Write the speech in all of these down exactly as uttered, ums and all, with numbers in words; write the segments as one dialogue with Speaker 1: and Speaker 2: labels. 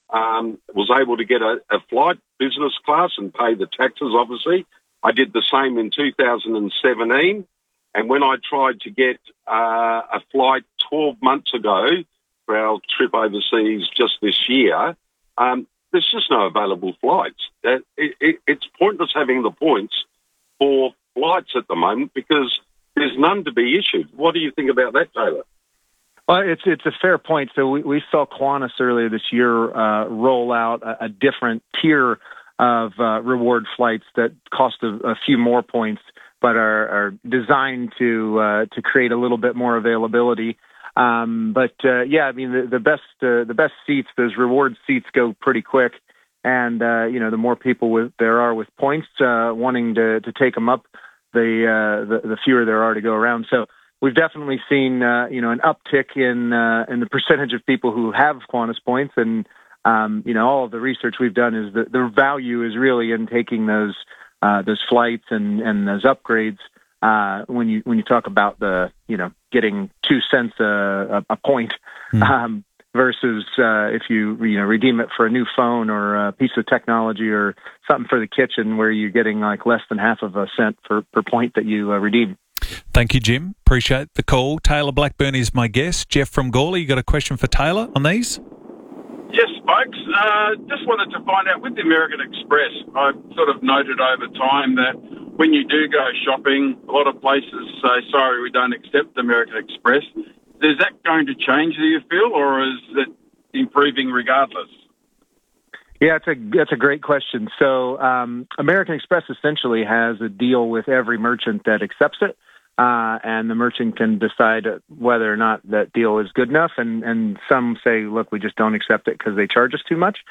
Speaker 1: Um, was able to get a, a flight business class and pay the taxes, obviously. I did the same in two thousand seventeen. And when I tried to get uh, a flight twelve months ago for our trip overseas just this year, um, there's just no available flights. Uh, it, it, it's pointless having the points for flights at the moment because there's none to be issued. What do you think about that, Taylor?
Speaker 2: Well, it's it's a fair point. So we, we saw Qantas earlier this year uh, roll out a, a different tier of uh, reward flights that cost a, a few more points, but are, are designed to uh, to create a little bit more availability. Um, but uh, yeah, I mean the, the best uh, the best seats, those reward seats, go pretty quick, and uh, you know the more people with there are with points uh, wanting to to take them up, the, uh, the the fewer there are to go around. So we've definitely seen, uh, you know, an uptick in uh, in the percentage of people who have Qantas points, and um, you know, all of the research we've done is that the value is really in taking those uh, those flights and, and those upgrades. Uh, when you when you talk about the, you know, getting two cents a, a, a point mm. um, versus uh, if you you know redeem it for a new phone or a piece of technology or something for the kitchen, where you're getting like less than half of a cent per, per point that you uh, redeem.
Speaker 3: Thank you, Jim. Appreciate the call. Taylor Blackburn is my guest. Jeff from Gawley, you got a question for Taylor on these?
Speaker 4: Yes, folks. Uh, just wanted to find out with the American Express, I've sort of noted over time that when you do go shopping, a lot of places say, sorry, we don't accept the American Express. Is that going to change, do you feel, or is it improving regardless?
Speaker 2: Yeah, it's a that's a great question. So um, American Express essentially has a deal with every merchant that accepts it, uh, and the merchant can decide whether or not that deal is good enough. And, and some say, look, we just don't accept it because they charge us too much.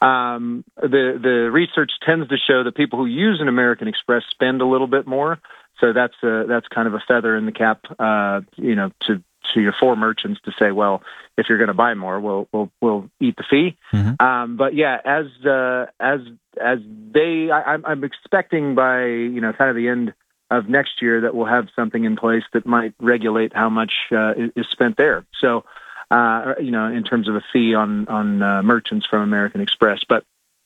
Speaker 2: Um, the the research tends to show that people who use an American Express spend a little bit more. So that's a, that's kind of a feather in the cap, uh, you know, to to your four merchants to say, well, if you're going to buy more, we'll we'll we'll eat the fee. Mm-hmm. Um, but yeah, as uh, as as they, I, I'm expecting by you know kind of the end of next year that we'll have something in place that might regulate how much uh, is spent there. So uh, you know, in terms of a fee on on uh, merchants from American Express. But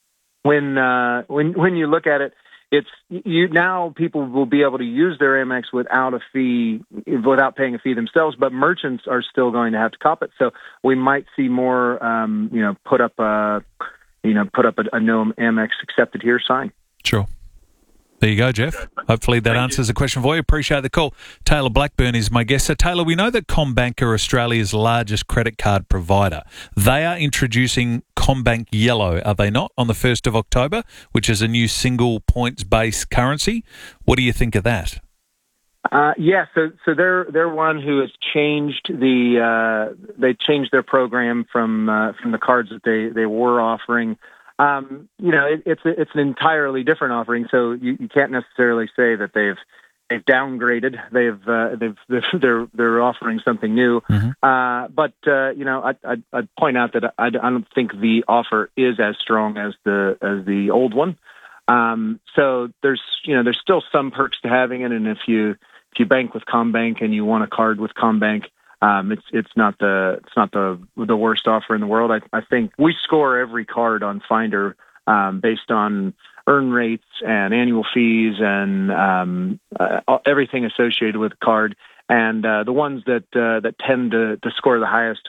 Speaker 2: when uh, when when you look at it, it's you now people will be able to use their Amex without a fee, without paying a fee themselves, but merchants are still going to have to cop it. So we might see more, um, you know, put up a, you know, put up a, a no Amex accepted here sign.
Speaker 3: Sure. There you go, Jeff. Hopefully that Thank answers you. the question for you. Appreciate the call. Taylor Blackburn is my guest. So, Taylor, we know that CommBank are Australia's largest credit card provider. They are introducing CommBank Yellow, are they not, on the first of October, which is a new single points-based currency. What do you think of that?
Speaker 2: Uh, yeah, so so they're they're one who has changed the uh, they changed their program from uh, from the cards that they, they were offering. Um, you know, it, it's a, it's an entirely different offering, so you, you can't necessarily say that they've they've downgraded. They've uh, they've they're they're offering something new. Mm-hmm. Uh, but uh, you know, I, I I'd point out that I, I don't think the offer is as strong as the as the old one. Um, so there's you know there's still some perks to having it, and if you if you bank with CommBank and you want a card with CommBank, Um, it's it's not the it's not the the worst offer in the world. I, I think we score every card on Finder um, based on earn rates and annual fees and um, uh, everything associated with the card. And uh, the ones that uh, that tend to, to score the highest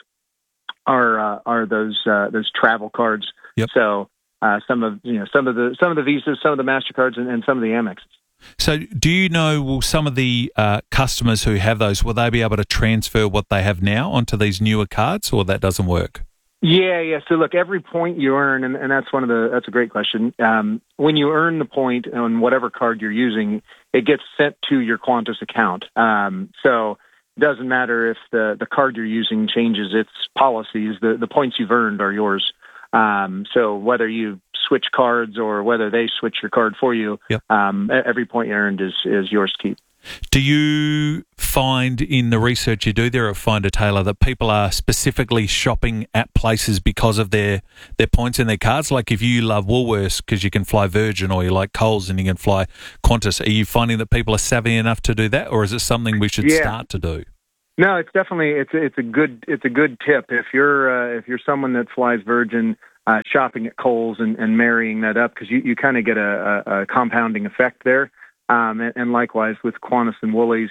Speaker 2: are uh, are those uh, those travel cards.
Speaker 3: Yep.
Speaker 2: So uh, some of you know some of the some of the Visas, some of the Mastercards, and, and some of the Amexes.
Speaker 3: So do you know, will some of the uh, customers who have those, will they be able to transfer what they have now onto these newer cards, or that doesn't work?
Speaker 2: Yeah, yeah. So look, every point you earn, and, and that's one of the, that's a great question. Um, when you earn the point on whatever card you're using, it gets sent to your Qantas account. Um, so it doesn't matter if the, the card you're using changes its policies, the, the points you've earned are yours. Um, so whether you switch cards or whether they switch your card for you, yep. um, every point you earned is, is yours to keep.
Speaker 3: Do you find in the research you do there at Finder, Taylor, that people are specifically shopping at places because of their, their points in their cards? Like if you love Woolworths because you can fly Virgin, or you like Coles and you can fly Qantas, are you finding that people are savvy enough to do that, or is it something we should yeah. start to do?
Speaker 2: No, it's definitely it's it's a good it's a good tip if you're uh, if you're someone that flies Virgin. uh, shopping at Kohl's and, and marrying that up, because you, you kind of get a, a, a compounding effect there. Um, and, and likewise with Qantas and Woolies,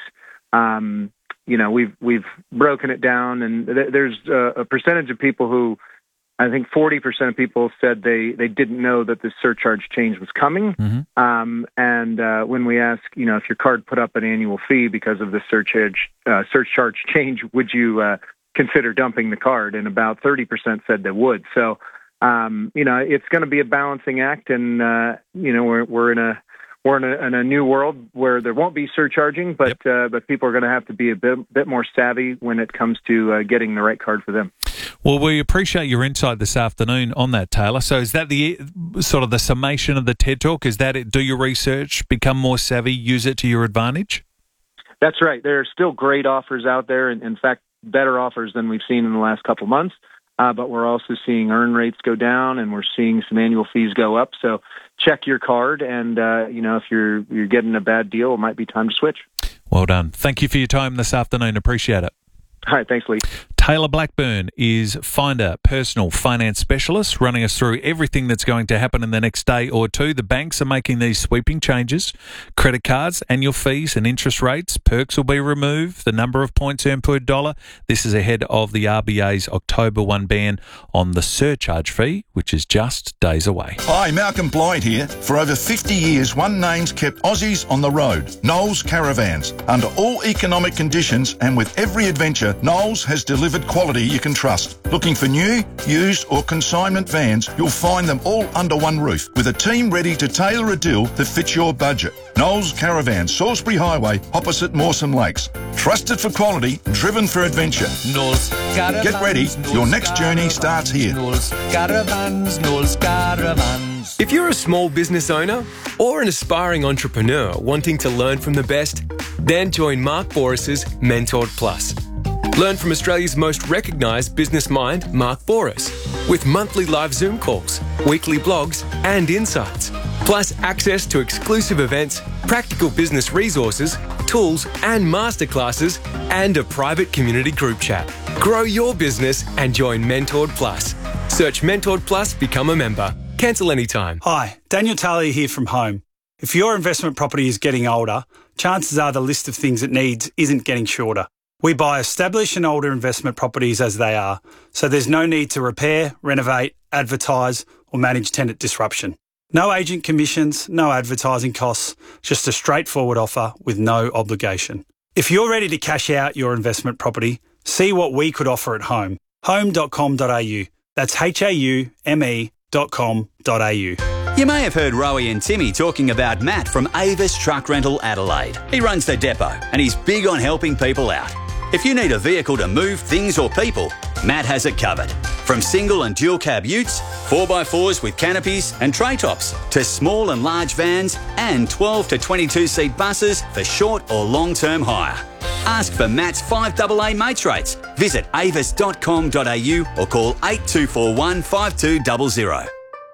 Speaker 2: um, you know, we've we've broken it down, and th- there's a, a percentage of people who, I think forty percent of people said they, they didn't know that this surcharge change was coming.
Speaker 3: Mm-hmm.
Speaker 2: Um, and uh, when we ask, you know, if your card put up an annual fee because of the surcharge uh, surcharge change, would you uh, consider dumping the card? And about thirty percent said they would. So, um, you know, it's going to be a balancing act, and uh, you know, we're we're in a We're in a, in a new world where there won't be surcharging, but yep. uh, but people are going to have to be a bit, bit more savvy when it comes to uh, getting the right card for them.
Speaker 3: Well, we appreciate your insight this afternoon on that, Taylor. So is that the sort of the summation of the TED Talk? Is that it? Do your research, become more savvy, use it to your advantage?
Speaker 2: That's right. There are still great offers out there, and in fact, better offers than we've seen in the last couple of months. Uh, but we're also seeing earn rates go down, and we're seeing some annual fees go up. So check your card, and uh, you know, if you're you're getting a bad deal, it might be time to switch.
Speaker 3: Well done. Thank you for your time this afternoon. Appreciate it.
Speaker 2: All right, thanks, Lee.
Speaker 3: Taylor Blackburn is Finder Personal Finance Specialist, running us through everything that's going to happen in the next day or two. The banks are making these sweeping changes. Credit cards, annual fees and interest rates, perks will be removed, the number of points earned per dollar. This is ahead of the R B A's October first ban on the surcharge fee, which is just days away.
Speaker 5: Hi, Malcolm Blyde here. For over fifty years, one name's kept Aussies on the road, Knowles Caravans. Under all economic conditions and with every adventure, Knowles has delivered quality you can trust. Looking for new, used or consignment vans, you'll find them all under one roof with a team ready to tailor a deal that fits your budget. Knowles Caravan, Salisbury Highway, opposite Mawson Lakes. Trusted for quality, driven for adventure.
Speaker 6: Knowles Caravans.
Speaker 5: Get ready,
Speaker 6: Knowles
Speaker 5: your next
Speaker 6: Caravans,
Speaker 5: journey starts here.
Speaker 6: Knowles Caravans, Knowles Caravans.
Speaker 7: If you're a small business owner or an aspiring entrepreneur wanting to learn from the best, then join Mark Boras's Mentored Plus. Learn from Australia's most recognised business mind, Mark Boras, with monthly live Zoom calls, weekly blogs and insights, plus access to exclusive events, practical business resources, tools and masterclasses, and a private community group chat. Grow your business and join Mentored Plus. Search Mentored Plus, become a member. Cancel anytime.
Speaker 8: Hi, Daniel Talia here from Home. If your investment property is getting older, chances are the list of things it needs isn't getting shorter. We buy established and older investment properties as they are, so there's no need to repair, renovate, advertise or manage tenant disruption. No agent commissions, no advertising costs, just a straightforward offer with no obligation. If you're ready to cash out your investment property, see what we could offer at Home. home dot com dot a u. That's H A U M E dot com dot a u.
Speaker 9: You may have heard Rowie and Timmy talking about Matt from Avis Truck Rental Adelaide. He runs the depot and he's big on helping people out. If you need a vehicle to move things or people, Matt has it covered. From single and dual cab utes, four by fours with canopies and tray tops, to small and large vans and twelve to twenty-two seat buses for short or long-term hire. Ask for Matt's five A A mates rates. Visit avis dot com dot a u or call eight two four one, five two zero zero.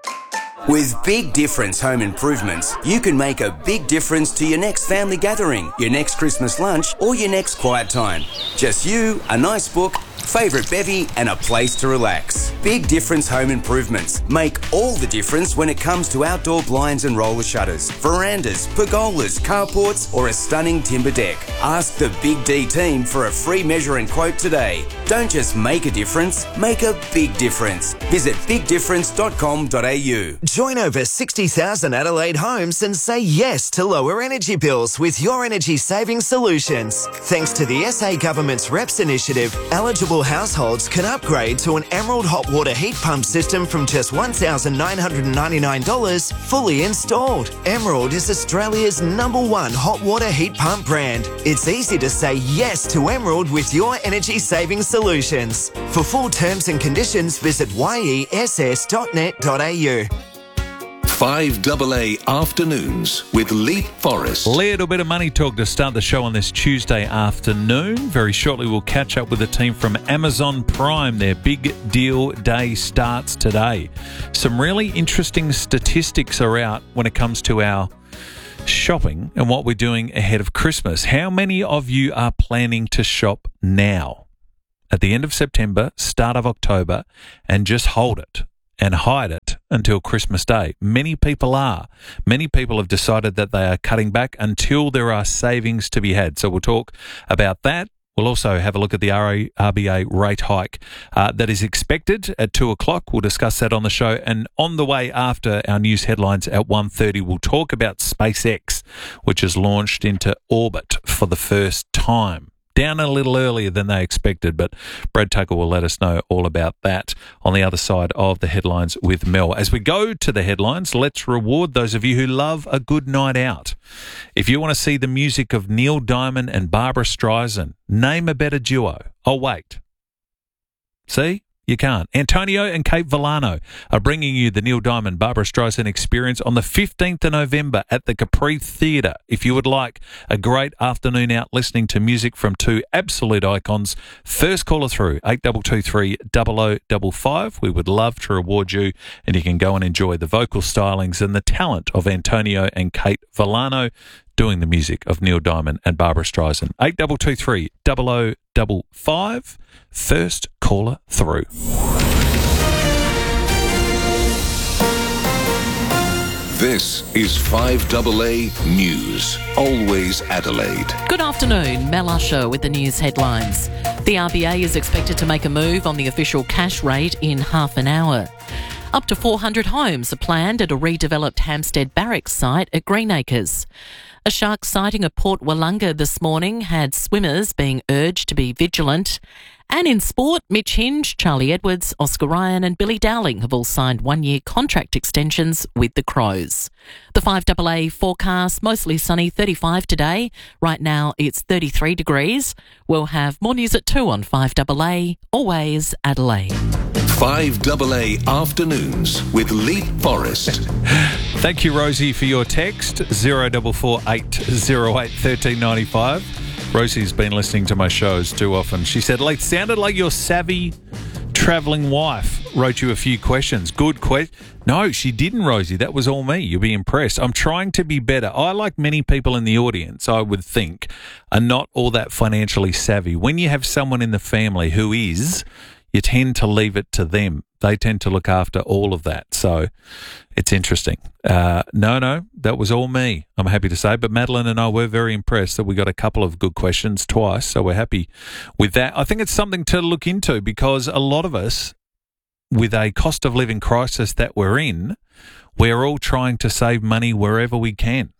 Speaker 10: With Big Difference Home Improvements, you can make a big difference to your next family gathering, your next Christmas lunch, or your next quiet time. Just you, a nice book, favourite bevy, and a place to relax. Big Difference Home Improvements make all the difference when it comes to outdoor blinds and roller shutters, verandas, pergolas, carports, or a stunning timber deck. Ask the Big D team for a free measure and quote today. Don't just make a difference, make a big difference. Visit big difference dot com dot a u.
Speaker 11: Join over sixty thousand Adelaide homes and say yes to lower energy bills with your energy saving solutions. Thanks to the S A Government's R E P S initiative, eligible households can upgrade to an Emerald hot water heat pump system from just one thousand nine hundred ninety-nine dollars fully installed. Emerald is Australia's number one hot water heat pump brand. It's easy to say yes to Emerald with your energy saving solutions. For full terms and conditions, visit y e s s dot net dot a u.
Speaker 12: five A A Afternoons with Lee Forrest.
Speaker 3: Little bit of money talk to start the show on this Tuesday afternoon. Very shortly we'll catch up with the team from Amazon Prime. Their big deal day starts today. Some really interesting statistics are out when it comes to our shopping and what we're doing ahead of Christmas. How many of you are planning to shop now, at the end of September, start of October, and just hold it and hide it until Christmas Day. Many people are. Many people have decided that they are cutting back until there are savings to be had. So we'll talk about that. We'll also have a look at the R B A rate hike uh, that is expected at two o'clock. We'll discuss that on the show. And on the way after our news headlines at one thirty, we'll talk about SpaceX, which has launched into orbit for the first time. Down a little earlier than they expected, but Brad Tucker will let us know all about that on the other side of the headlines with Mel. As we go to the headlines, let's reward those of you who love a good night out. If you want to see the music of Neil Diamond and Barbra Streisand, name a better duo. Oh, wait. See? You can't. Antonio and Kate Villano are bringing you the Neil Diamond Barbra Streisand experience on the fifteenth of November at the Capri Theatre. If you would like a great afternoon out listening to music from two absolute icons, first caller through eight two two three, zero zero five five. We would love to reward you, and you can go and enjoy the vocal stylings and the talent of Antonio and Kate Villano doing the music of Neil Diamond and Barbra Streisand. eight two two three, zero zero five five. First caller through.
Speaker 12: This is five A A News, always Adelaide.
Speaker 13: Good afternoon, Mel Usher with the news headlines. The R B A is expected to make a move on the official cash rate in half an hour. Up to four hundred homes are planned at a redeveloped Hampstead Barracks site at Greenacres. A shark sighting at Port Wollonga this morning had swimmers being urged to be vigilant. And in sport, Mitch Hinge, Charlie Edwards, Oscar Ryan and Billy Dowling have all signed one-year contract extensions with the Crows. The five A A forecast, mostly sunny, thirty-five today. Right now it's thirty-three degrees. We'll have more news at two on five A A, always Adelaide.
Speaker 12: five A A Afternoons with Leap Forest.
Speaker 3: Thank you, Rosie, for your text, zero four four eight zero eight one three nine five. Rosie's been listening to my shows too often. She said, "It sounded like your savvy travelling wife wrote you a few questions." Good question. No, she didn't, Rosie. That was all me. You'll be impressed. I'm trying to be better. I, like many people in the audience, I would think, are not all that financially savvy. When you have someone in the family who is, you tend to leave it to them. They tend to look after all of that. So it's interesting. Uh, no, no, that was all me, I'm happy to say. But Madeline and I were very impressed that we got a couple of good questions twice. So we're happy with that. I think it's something to look into because a lot of us, with a cost of living crisis that we're in, we're all trying to save money wherever we can.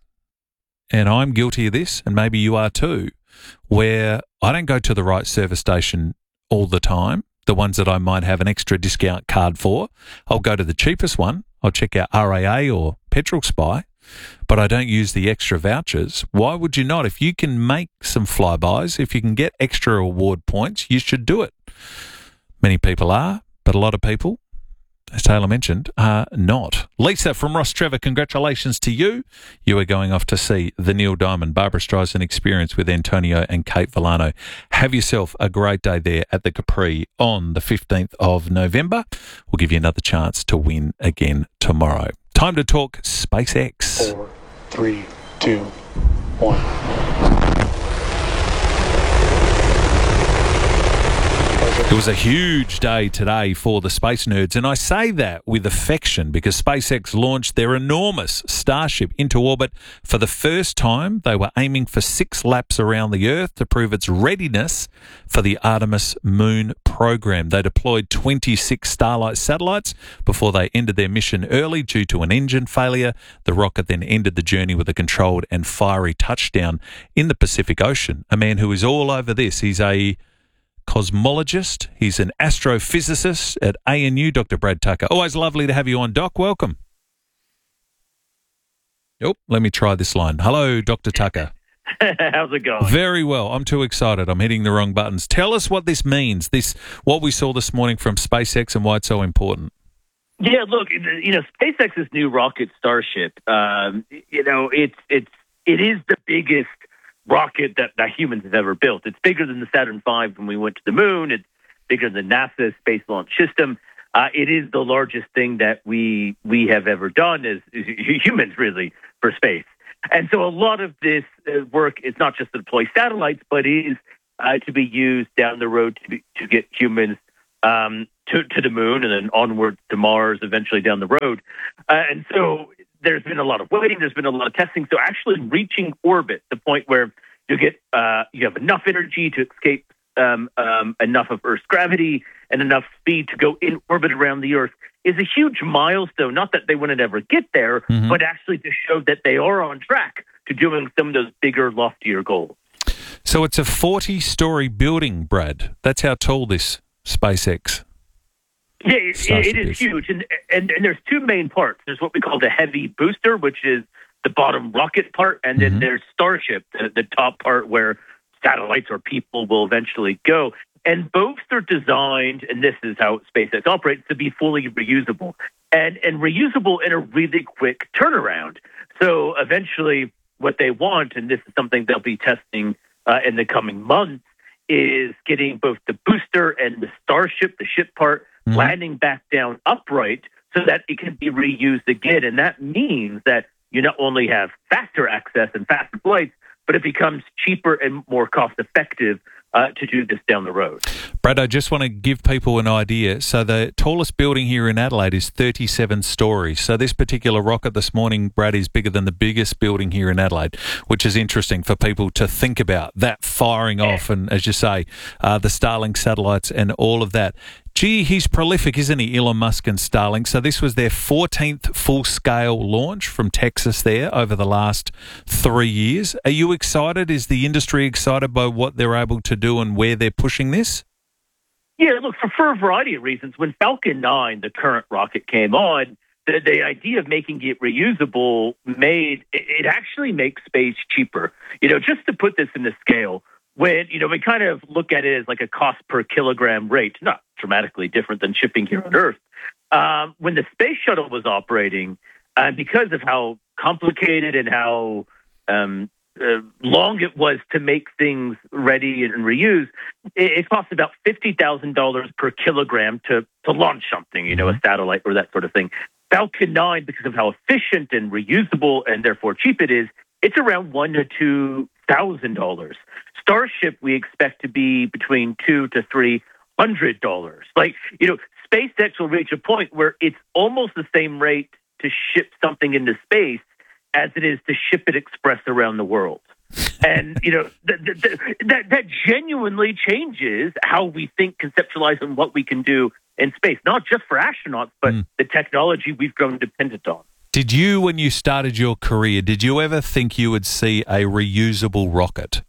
Speaker 3: And I'm guilty of this, and maybe you are too, where I don't go to the right service station all the time. The ones that I might have an extra discount card for, I'll go to the cheapest one. I'll check out R A A or Petrol Spy, but I don't use the extra vouchers. Why would you not? If you can make some flybys, if you can get extra reward points, you should do it. Many people are, but a lot of people, as Taylor mentioned, are not. Lisa from Ross Trevor, congratulations to you. You are going off to see the Neil Diamond Barbra Streisand experience with Antonio and Kate Villano. Have yourself a great day there at the Capri on the fifteenth of November. We'll give you another chance to win again tomorrow. Time to talk SpaceX.
Speaker 14: Four, three, two, one.
Speaker 3: It was a huge day today for the space nerds, and I say that with affection because SpaceX launched their enormous Starship into orbit for the first time. They were aiming for six laps around the Earth to prove its readiness for the Artemis moon program. They deployed twenty-six Starlight satellites before they ended their mission early due to an engine failure. The rocket then ended the journey with a controlled and fiery touchdown in the Pacific Ocean. A man who is all over this. He's a cosmologist. He's an astrophysicist at A N U, Doctor Brad Tucker. Always lovely to have you on, Doc. Welcome. Yep, let me try this line. Hello, Doctor Tucker.
Speaker 15: How's it going?
Speaker 3: Very well. I'm too excited. I'm hitting the wrong buttons. Tell us what this means, this what we saw this morning from SpaceX and why it's so important.
Speaker 15: Yeah, look, you know, SpaceX's new rocket Starship, um, you know, it's it's it is the biggest rocket that, that humans have ever built. It's bigger than the Saturn five when we went to the moon. It's bigger than NASA's Space Launch System. Uh, it is the largest thing that we we have ever done as, as humans, really, for space. And so a lot of this uh, work is not just to deploy satellites, but is uh, to be used down the road to, be, to get humans um, to, to the moon and then onward to Mars, eventually down the road. Uh, and so there's been a lot of waiting. There's been a lot of testing. So actually reaching orbit, the point where you get uh, you have enough energy to escape um, um, enough of Earth's gravity and enough speed to go in orbit around the Earth, is a huge milestone. Not that they wouldn't ever get there, mm-hmm. but actually to show that they are on track to doing some of those bigger, loftier goals.
Speaker 3: So it's a forty-story building, Brad. That's how tall this SpaceX.
Speaker 15: Yeah, it, it is huge. And, and and there's two main parts. There's what we call the heavy booster, which is the bottom rocket part, and then mm-hmm. there's Starship, the, the top part where satellites or people will eventually go. And both are designed, and this is how SpaceX operates, to be fully reusable. And, and reusable in a really quick turnaround. So eventually what they want, and this is something they'll be testing uh, in the coming months, is getting both the booster and the Starship, the ship part, mm-hmm. landing back down upright so that it can be reused again. And that means that you not only have faster access and faster flights, but it becomes cheaper and more cost-effective uh, to do this down the road.
Speaker 3: Brad, I just want to give people an idea. So the tallest building here in Adelaide is thirty-seven stories. So this particular rocket this morning, Brad, is bigger than the biggest building here in Adelaide, which is interesting for people to think about, that firing off and, as you say, uh, the Starlink satellites and all of that. Gee, he's prolific, isn't he, Elon Musk and Starlink? So this was their fourteenth full-scale launch from Texas there over the last three years. Are you excited? Is the industry excited by what they're able to do and where they're pushing this?
Speaker 15: Yeah, look, for, for a variety of reasons. When Falcon nine, the current rocket, came on, the, the idea of making it reusable made, it, it actually makes space cheaper. You know, just to put this into scale, when, you know, we kind of look at it as like a cost per kilogram rate, not dramatically different than shipping here on Earth. Um, when the space shuttle was operating, uh, because of how complicated and how um, uh, long it was to make things ready and reuse, it, it cost about fifty thousand dollars per kilogram to, to launch something, you know, a satellite or that sort of thing. Falcon nine, because of how efficient and reusable and therefore cheap it is, it's around one to two thousand dollars. Starship, we expect to be between two to three hundred dollars. Like, you know, SpaceX will reach a point where it's almost the same rate to ship something into space as it is to ship it express around the world. And, you know, th- th- th- that that genuinely changes how we think, conceptualize, and what we can do in space, not just for astronauts, but mm. the technology we've grown dependent on.
Speaker 3: Did you, when you started your career, did you ever think you would see a reusable rocket?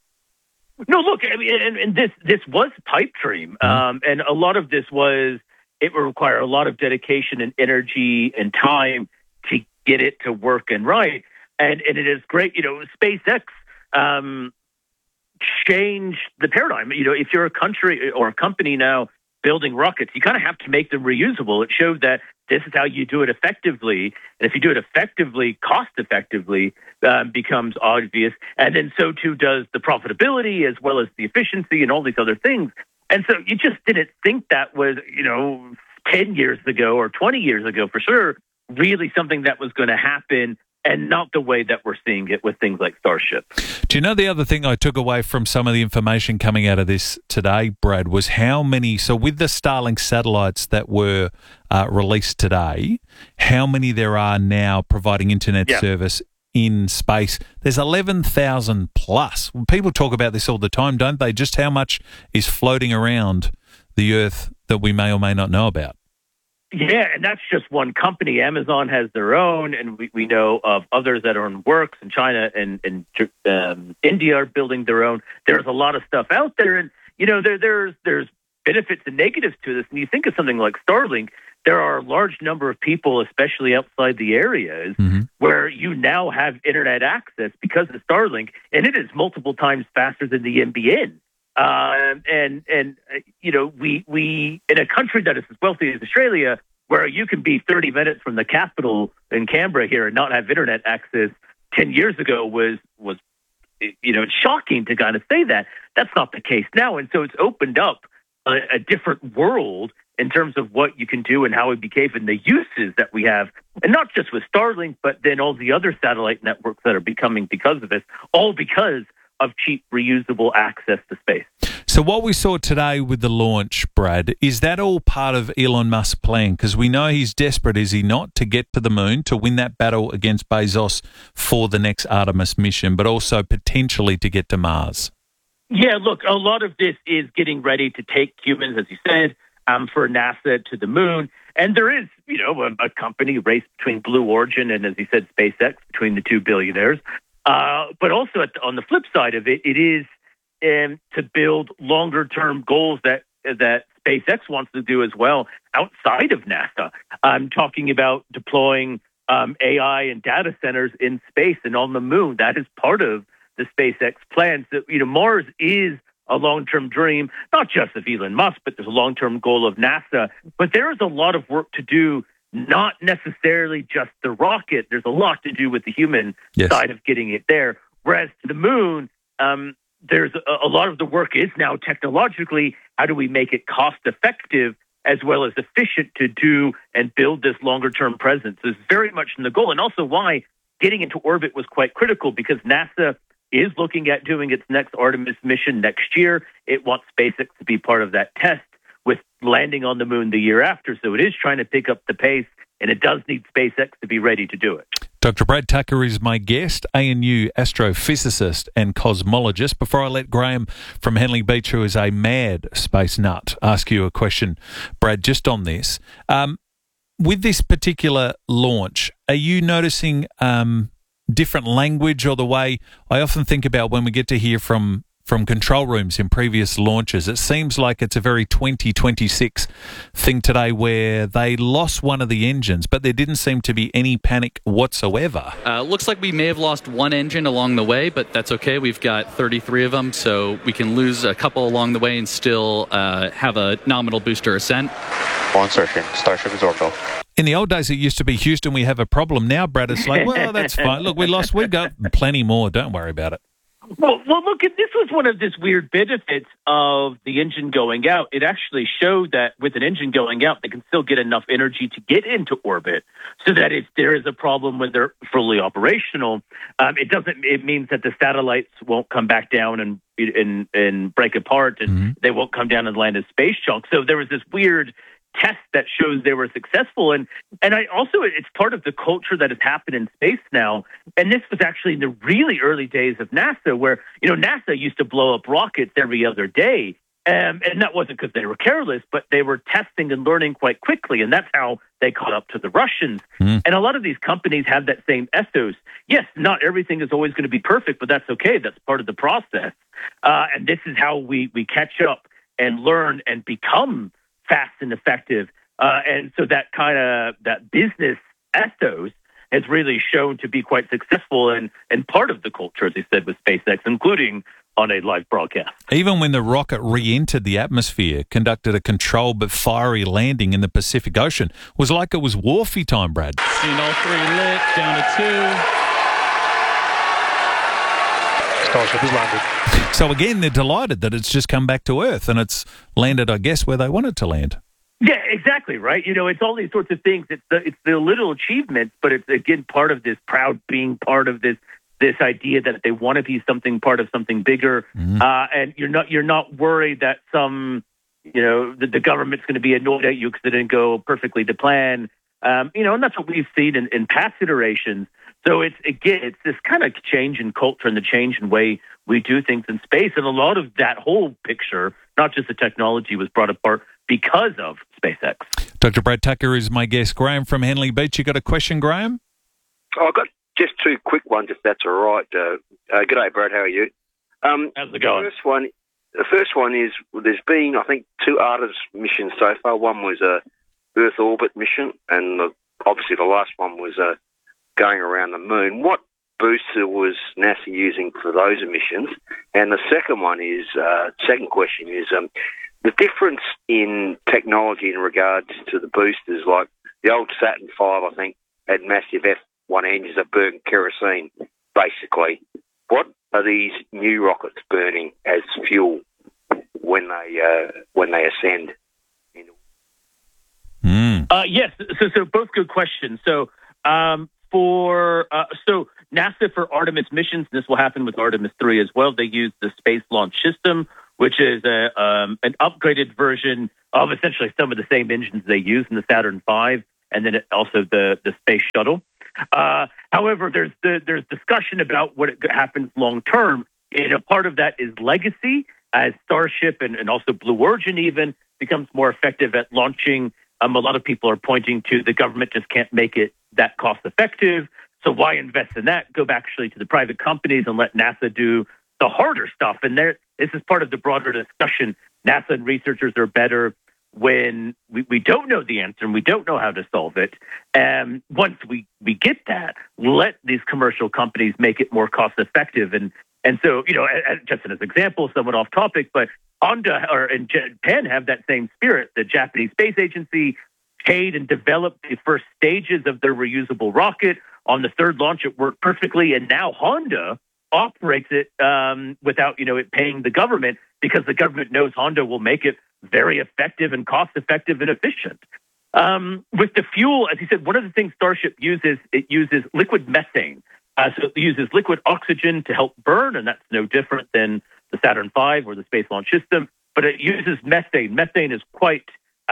Speaker 15: No, look, I mean, and, and this this was pipe dream, mm. um, and a lot of this was, it would require a lot of dedication and energy and time to get it to work and right. And, and it is great, you know, SpaceX um, changed the paradigm. You know, if you're a country or a company now building rockets, you kind of have to make them reusable. It showed that this is how you do it effectively. And if you do it effectively, cost effectively, um, becomes obvious. And then so too does the profitability as well as the efficiency and all these other things. And so you just didn't think that was, you know, ten years ago or twenty years ago for sure, really something that was going to happen, and not the way that we're seeing it with things like Starship.
Speaker 3: Do you know the other thing I took away from some of the information coming out of this today, Brad, was how many, so with the Starlink satellites that were uh, released today, how many there are now providing internet yeah. service in space? There's eleven thousand plus. People talk about this all the time, don't they? Just how much is floating around the Earth that we may or may not know about.
Speaker 15: Yeah, and that's just one company. Amazon has their own, and we, we know of others that are in works, and China and, and um, India are building their own. There's a lot of stuff out there, and, you know, there, there's there's benefits and negatives to this. And you think of something like Starlink, there are a large number of people, especially outside the areas, mm-hmm. where you now have internet access because of Starlink, and it is multiple times faster than the N B N. Um, and, and uh, you know, we, we, in a country that is as wealthy as Australia, where you can be thirty minutes from the capital in Canberra here and not have internet access ten years ago was, was, you know, shocking to kind of say that. That's not the case now. And so it's opened up a, a different world in terms of what you can do and how it behave and the uses that we have. And not just with Starlink, but then all the other satellite networks that are becoming because of this, all because of cheap, reusable access to space.
Speaker 3: So what we saw today with the launch, Brad, is that all part of Elon Musk's plan? Because we know he's desperate, is he not, to get to the moon, to win that battle against Bezos for the next Artemis mission, but also potentially to get to Mars.
Speaker 15: Yeah, look, a lot of this is getting ready to take humans, as you said, um, for NASA to the moon. And there is, you know, a, a company race between Blue Origin and, as you said, SpaceX, between the two billionaires. Uh, but also at the, on the flip side of it, it is um, to build longer-term goals that that SpaceX wants to do as well outside of NASA. I'm talking about deploying um, A I and data centers in space and on the moon. That is part of the SpaceX plans. So, you know, Mars is a long-term dream, not just of Elon Musk, but there's a long-term goal of NASA. But there is a lot of work to do, not necessarily just the rocket. There's a lot to do with the human yes. side of getting it there. Whereas to the moon, um, there's a, a lot of the work is now technologically, how do we make it cost-effective as well as efficient to do and build this longer-term presence is very much in the goal. And also why getting into orbit was quite critical, because NASA is looking at doing its next Artemis mission next year. It wants SpaceX to be part of that test with landing on the moon the year after. So it is trying to pick up the pace, and it does need SpaceX to be ready to do it.
Speaker 3: Doctor Brad Tucker is my guest, A N U astrophysicist and cosmologist. Before I let Graham from Henley Beach, who is a mad space nut, ask you a question, Brad, just on this. Um, with this particular launch, are you noticing um, different language, or the way I often think about when we get to hear from from control rooms in previous launches? It seems like it's a very twenty twenty-six thing today, where they lost one of the engines, but there didn't seem to be any panic whatsoever.
Speaker 16: Uh, looks like we may have lost one engine along the way, but that's okay. We've got thirty-three of them, so we can lose a couple along the way and still uh, have a nominal booster ascent.
Speaker 14: One searching. Starship is orbital.
Speaker 3: In the old days, it used to be, Houston, we have a problem. Now, Brad, it's like, well, that's fine. Look, we lost. We've got plenty more. Don't worry about it.
Speaker 15: Well, well, look, this was one of this weird benefits of the engine going out. It actually showed that with an engine going out, they can still get enough energy to get into orbit, so that if there is a problem when they're fully operational, um, it doesn't. It means that the satellites won't come back down and and and break apart, and mm-hmm. they won't come down and land as space junk. So there was this weird test that shows they were successful. And and I also, it's part of the culture that has happened in space now. And this was actually in the really early days of NASA, where, you know, NASA used to blow up rockets every other day. Um, and that wasn't because they were careless, but they were testing and learning quite quickly. And that's how they caught up to the Russians. Mm. And a lot of these companies have that same ethos. Yes, not everything is always going to be perfect, but that's okay. That's part of the process. Uh, and this is how we, we catch up and learn and become fast and effective. Uh, and so that kind of, that business ethos has really shown to be quite successful and, and part of the culture, as I said, with SpaceX, including on a live broadcast.
Speaker 3: Even when the rocket re-entered the atmosphere, conducted a controlled but fiery landing in the Pacific Ocean, was like it was Wharfie time, Brad.
Speaker 16: Seeing all three lit, down to two.
Speaker 14: Starship has landed.
Speaker 3: So again, they're delighted that it's just come back to Earth and it's landed, I guess, where they wanted to land.
Speaker 15: Yeah, exactly, right? You know, it's all these sorts of things. It's the, it's the little achievements, but it's, again, part of this proud being part of this this idea that they want to be something, part of something bigger. Mm-hmm. Uh, and you're not you're not worried that some, you know, the, the government's going to be annoyed at you because it didn't go perfectly to plan. Um, you know, and that's what we've seen in, in past iterations. So it's, again, it's this kind of change in culture and the change in way we do things in space. And a lot of that whole picture, not just the technology, was brought apart because of SpaceX.
Speaker 3: Doctor Brad Tucker is my guest. Graham from Henley Beach. You got a question, Graham?
Speaker 17: Oh, I've got just two quick ones, if that's all right. Uh, uh, g'day, Brad. How are you? Um,
Speaker 15: How's it going?
Speaker 17: The first one, the first one is, there's been, I think, two Artemis missions so far. One was a Earth orbit mission, and the, obviously the last one was uh, going around the moon. What booster was NASA using for those missions? And the second one is, uh, second question is, um, the difference in technology in regards to the boosters. Like the old Saturn five, I think, had massive F one engines that burned kerosene, basically. What are these new rockets burning as fuel when they uh, when they ascend?
Speaker 3: Mm.
Speaker 15: Uh, yes, so so both good questions. So um, for uh, so NASA for Artemis missions, this will happen with Artemis three as well. They use the Space Launch System, which is a, um, an upgraded version of essentially some of the same engines they use in the Saturn five, and then it, also the, the Space Shuttle. Uh, however, there's the, there's discussion about what it happens long term. And a part of that is legacy, as Starship and, and also Blue Origin even becomes more effective at launching. Um, a lot of people are pointing to the government just can't make it that cost effective. So why invest in that? Go back actually to the private companies and let NASA do the harder stuff. And there, this is part of the broader discussion. NASA and researchers are better when we, we don't know the answer and we don't know how to solve it. And once we, we get that, let these commercial companies make it more cost effective. And and so, you know, just as an example, somewhat off topic, but Honda or and Japan have that same spirit. The Japanese Space Agency paid and developed the first stages of their reusable rocket. On the third launch, it worked perfectly, and now Honda operates it um, without, you know, it paying the government, because the government knows Honda will make it very effective and cost-effective and efficient. Um, with the fuel, as you said, one of the things Starship uses, it uses liquid methane. Uh, so it uses liquid oxygen to help burn, and that's no different than the Saturn five or the Space Launch System. But it uses methane. Methane is quite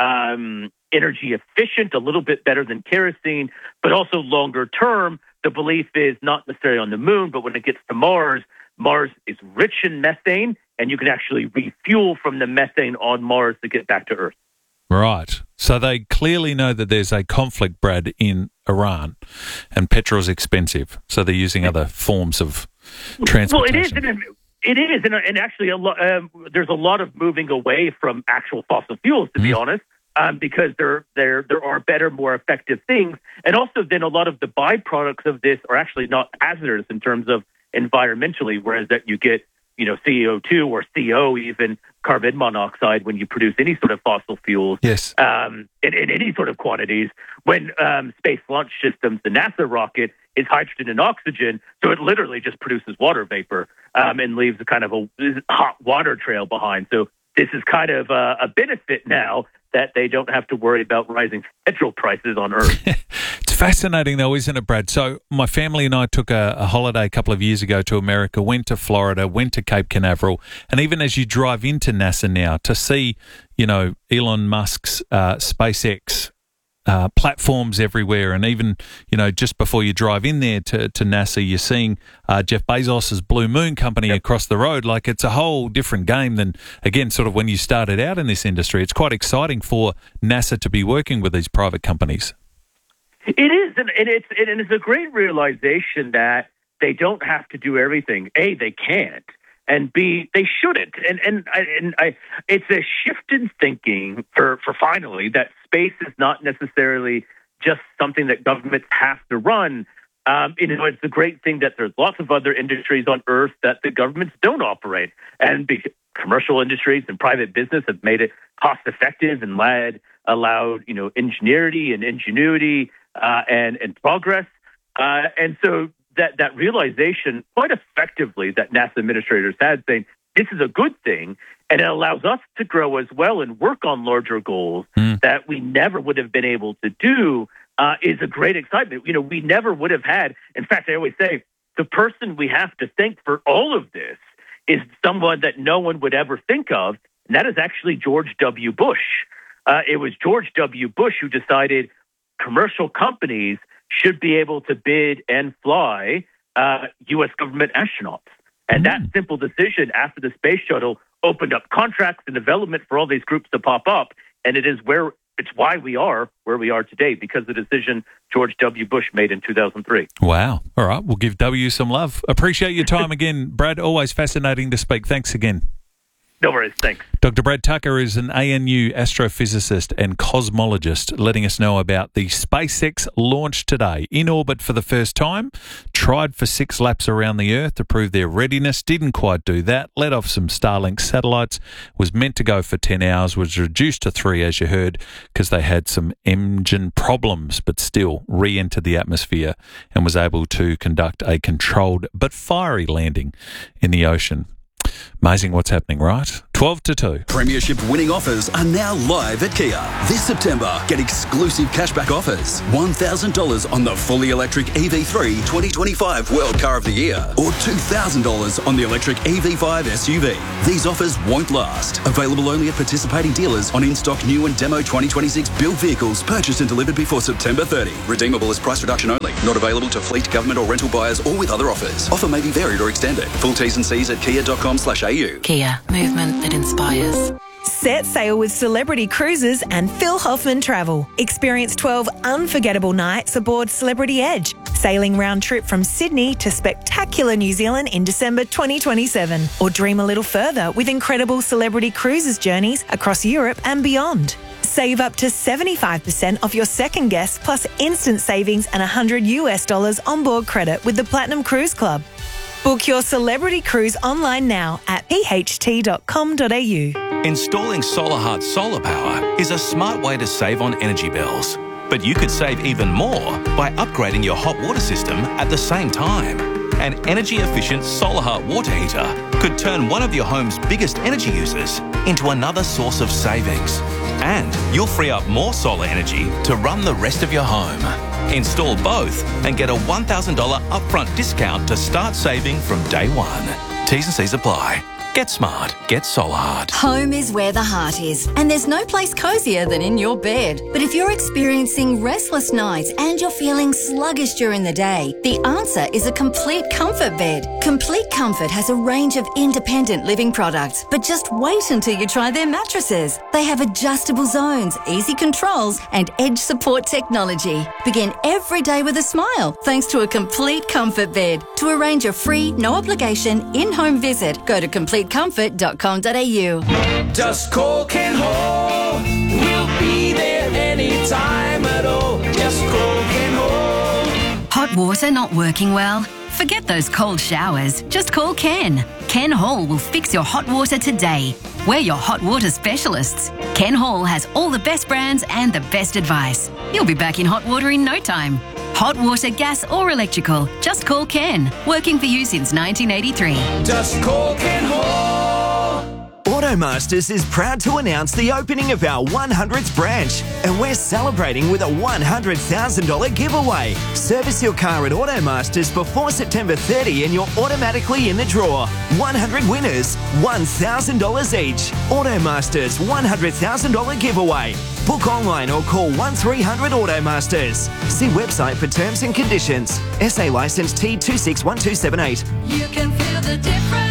Speaker 15: um, energy efficient, a little bit better than kerosene, but also longer term. The belief is not necessarily on the moon, but when it gets to Mars, Mars is rich in methane, and you can actually refuel from the methane on Mars to get back to Earth.
Speaker 3: Right. So they clearly know that there's a conflict, Brad, in Iran, and petrol's expensive. So they're using other forms of transportation.
Speaker 15: Well, it is. And it is. And, and actually, a lot, um, there's a lot of moving away from actual fossil fuels, to mm. be honest, um, because there, there, there are better, more effective things. And also, then a lot of the byproducts of this are actually not hazardous in terms of environmentally, whereas that you get, you know, C O two or C O, even carbon monoxide, when you produce any sort of fossil fuels,
Speaker 3: yes,
Speaker 15: um, in, in any sort of quantities. When um, Space Launch Systems, the NASA rocket, is hydrogen and oxygen, so it literally just produces water vapor um, and leaves a kind of a hot water trail behind. So this is kind of a, a benefit now that they don't have to worry about rising petrol prices on Earth.
Speaker 3: It's fascinating, though, isn't it, Brad? So my family and I took a, a holiday a couple of years ago to America, went to Florida, went to Cape Canaveral, and even as you drive into NASA now, to see, you know, Elon Musk's uh, SpaceX uh, platforms everywhere, and even, you know, just before you drive in there to, to NASA, you're seeing uh, Jeff Bezos's Blue Moon company yep. across the road. Like, it's a whole different game than, again, sort of when you started out in this industry. It's quite exciting for NASA to be working with these private companies.
Speaker 15: It is, and it's and it's a great realization that they don't have to do everything. A, they can't, and B, they shouldn't. And and I, and I, it's a shift in thinking for, for finally that space is not necessarily just something that governments have to run. Um, you know, it's a great thing that there's lots of other industries on Earth that the governments don't operate, and be, commercial industries and private business have made it cost effective and led allowed you know ingenuity and ingenuity. Uh, and, and progress. Uh, and so that, that realization quite effectively that NASA administrators had, saying this is a good thing, and it allows us to grow as well and work on larger goals mm. that we never would have been able to do, uh, is a great excitement. You know, we never would have had, in fact, I always say, the person we have to thank for all of this is someone that no one would ever think of, and that is actually George W. Bush. Uh, it was George W. Bush who decided commercial companies should be able to bid and fly uh, U S government astronauts. And that simple decision after the space shuttle opened up contracts and development for all these groups to pop up. And it is where it's why we are where we are today, because of the decision George W. Bush made in two thousand three.
Speaker 3: Wow. All right. We'll give W some love. Appreciate your time again, Brad. Always fascinating to speak. Thanks again.
Speaker 15: No worries. Thanks.
Speaker 3: Doctor Brad Tucker is an A N U astrophysicist and cosmologist, letting us know about the SpaceX launch today. In orbit for the first time, tried for six laps around the Earth to prove their readiness, didn't quite do that, let off some Starlink satellites, was meant to go for ten hours, was reduced to three, as you heard, because they had some engine problems, but still re-entered the atmosphere and was able to conduct a controlled but fiery landing in the ocean. Amazing what's happening, right? twelve to two.
Speaker 18: Premiership winning offers are now live at Kia. This September, get exclusive cashback offers. one thousand dollars on the fully electric E V three twenty twenty-five World Car of the Year or two thousand dollars on the electric E V five S U V. These offers won't last. Available only at participating dealers on in-stock new and demo twenty twenty-six built vehicles purchased and delivered before September thirtieth. Redeemable as price reduction only. Not available to fleet, government or rental buyers or with other offers. Offer may be varied or extended. Full T's and C's at kia dot com slash a u.
Speaker 13: Kia, movement that inspires.
Speaker 19: Set sail with Celebrity Cruises and Phil Hoffman Travel. Experience twelve unforgettable nights aboard Celebrity Edge, sailing round trip from Sydney to spectacular New Zealand in December twenty twenty-seven. Or dream a little further with incredible Celebrity Cruises journeys across Europe and beyond. Save up to seventy-five percent off your second guest plus instant savings and one hundred US dollars onboard credit with the Platinum Cruise Club. Book your Celebrity Cruise online now at p h t dot com dot a u.
Speaker 20: Installing SolarHeart solar power is a smart way to save on energy bills. But you could save even more by upgrading your hot water system at the same time. An energy-efficient SolarHeart water heater could turn one of your home's biggest energy users into another source of savings. And you'll free up more solar energy to run the rest of your home. Install both and get a one thousand dollars upfront discount to start saving from day one. T's and C's apply. Get smart. Get SolarHeart.
Speaker 21: Home is where the heart is, and there's no place cosier than in your bed. But if you're experiencing restless nights and you're feeling sluggish during the day, the answer is a Complete Comfort bed. Complete Comfort has a range of independent living products, but just wait until you try their mattresses. They have adjustable zones, easy controls, and edge support technology. Begin every day with a smile thanks to a Complete Comfort bed. To arrange a free, no obligation, in-home visit, go to complete comfort dot com dot a u.
Speaker 6: Just call Ken Hall. We'll be there anytime at all. Just call Ken Hall.
Speaker 22: Hot water not working well? Forget those cold showers. Just call Ken. Ken Hall will fix your hot water today. We're your hot water specialists. Ken Hall has all the best brands and the best advice. You'll be back in hot water in no time. Hot water, gas or electrical, just call Ken. Working for you since nineteen eighty-three.
Speaker 6: Just call Ken Hall.
Speaker 11: Automasters is proud to announce the opening of our one hundredth branch, and we're celebrating with a one hundred thousand dollars giveaway. Service your car at Automasters before September thirtieth and you're automatically in the draw. one hundred winners, one thousand dollars each. Automasters one hundred thousand dollars giveaway. Book online or call one three hundred Automasters. See website for terms and conditions. S A licence T two six one two seven eight.
Speaker 6: You can feel the difference.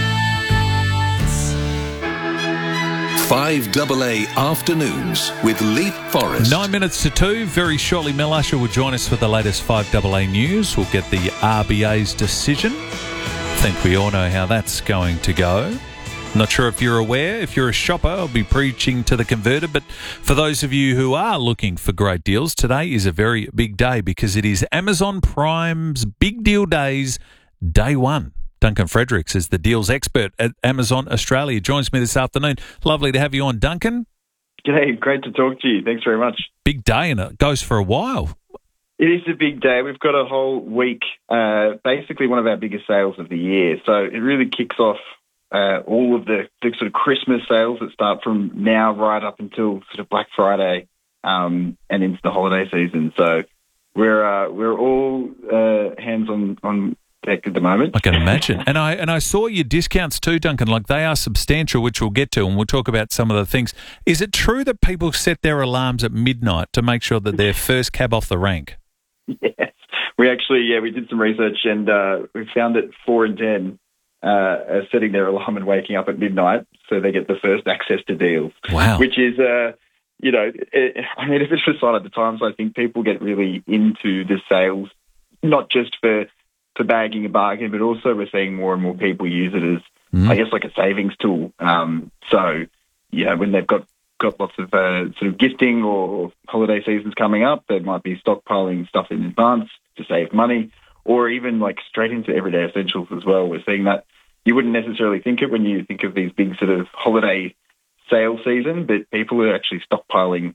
Speaker 12: five double A Afternoons with Leap Forrest.
Speaker 3: Nine minutes to two. Very shortly, Mel Usher will join us for the latest five double A news. We'll get the R B A's decision. I think we all know how that's going to go. Not sure if you're aware. If you're a shopper, I'll be preaching to the converted. But for those of you who are looking for great deals, today is a very big day because it is Amazon Prime's Big Deal Days, day one. Duncan Fredericks is the deals expert at Amazon Australia. Joins me this afternoon. Lovely to have you on, Duncan.
Speaker 23: G'day, great to talk to you. Thanks very much.
Speaker 3: Big day, and it goes for a while.
Speaker 23: It is a big day. We've got a whole week, uh, basically one of our biggest sales of the year. So it really kicks off uh, all of the, the sort of Christmas sales that start from now right up until sort of Black Friday um, and into the holiday season. So we're uh, we're all uh, hands on on. at the moment.
Speaker 3: I can imagine. and I and I saw your discounts too, Duncan. Like, they are substantial, which we'll get to, and we'll talk about some of the things. Is it true that people set their alarms at midnight to make sure that they're first cab off the rank?
Speaker 23: Yes. We actually, yeah, we did some research, and uh, we found that four in ten uh, are setting their alarm and waking up at midnight so they get the first access to deals.
Speaker 3: Wow.
Speaker 23: Which is, uh, you know, it, I mean, if it's a sign of the times, I think people get really into the sales, not just for for bagging a bargain, but also we're seeing more and more people use it as, mm. I guess, like a savings tool. Um, so, yeah, when they've got, got lots of uh, sort of gifting or holiday seasons coming up, they might be stockpiling stuff in advance to save money, or even like straight into everyday essentials as well. We're seeing that. You wouldn't necessarily think it when you think of these big sort of holiday sale season, but people are actually stockpiling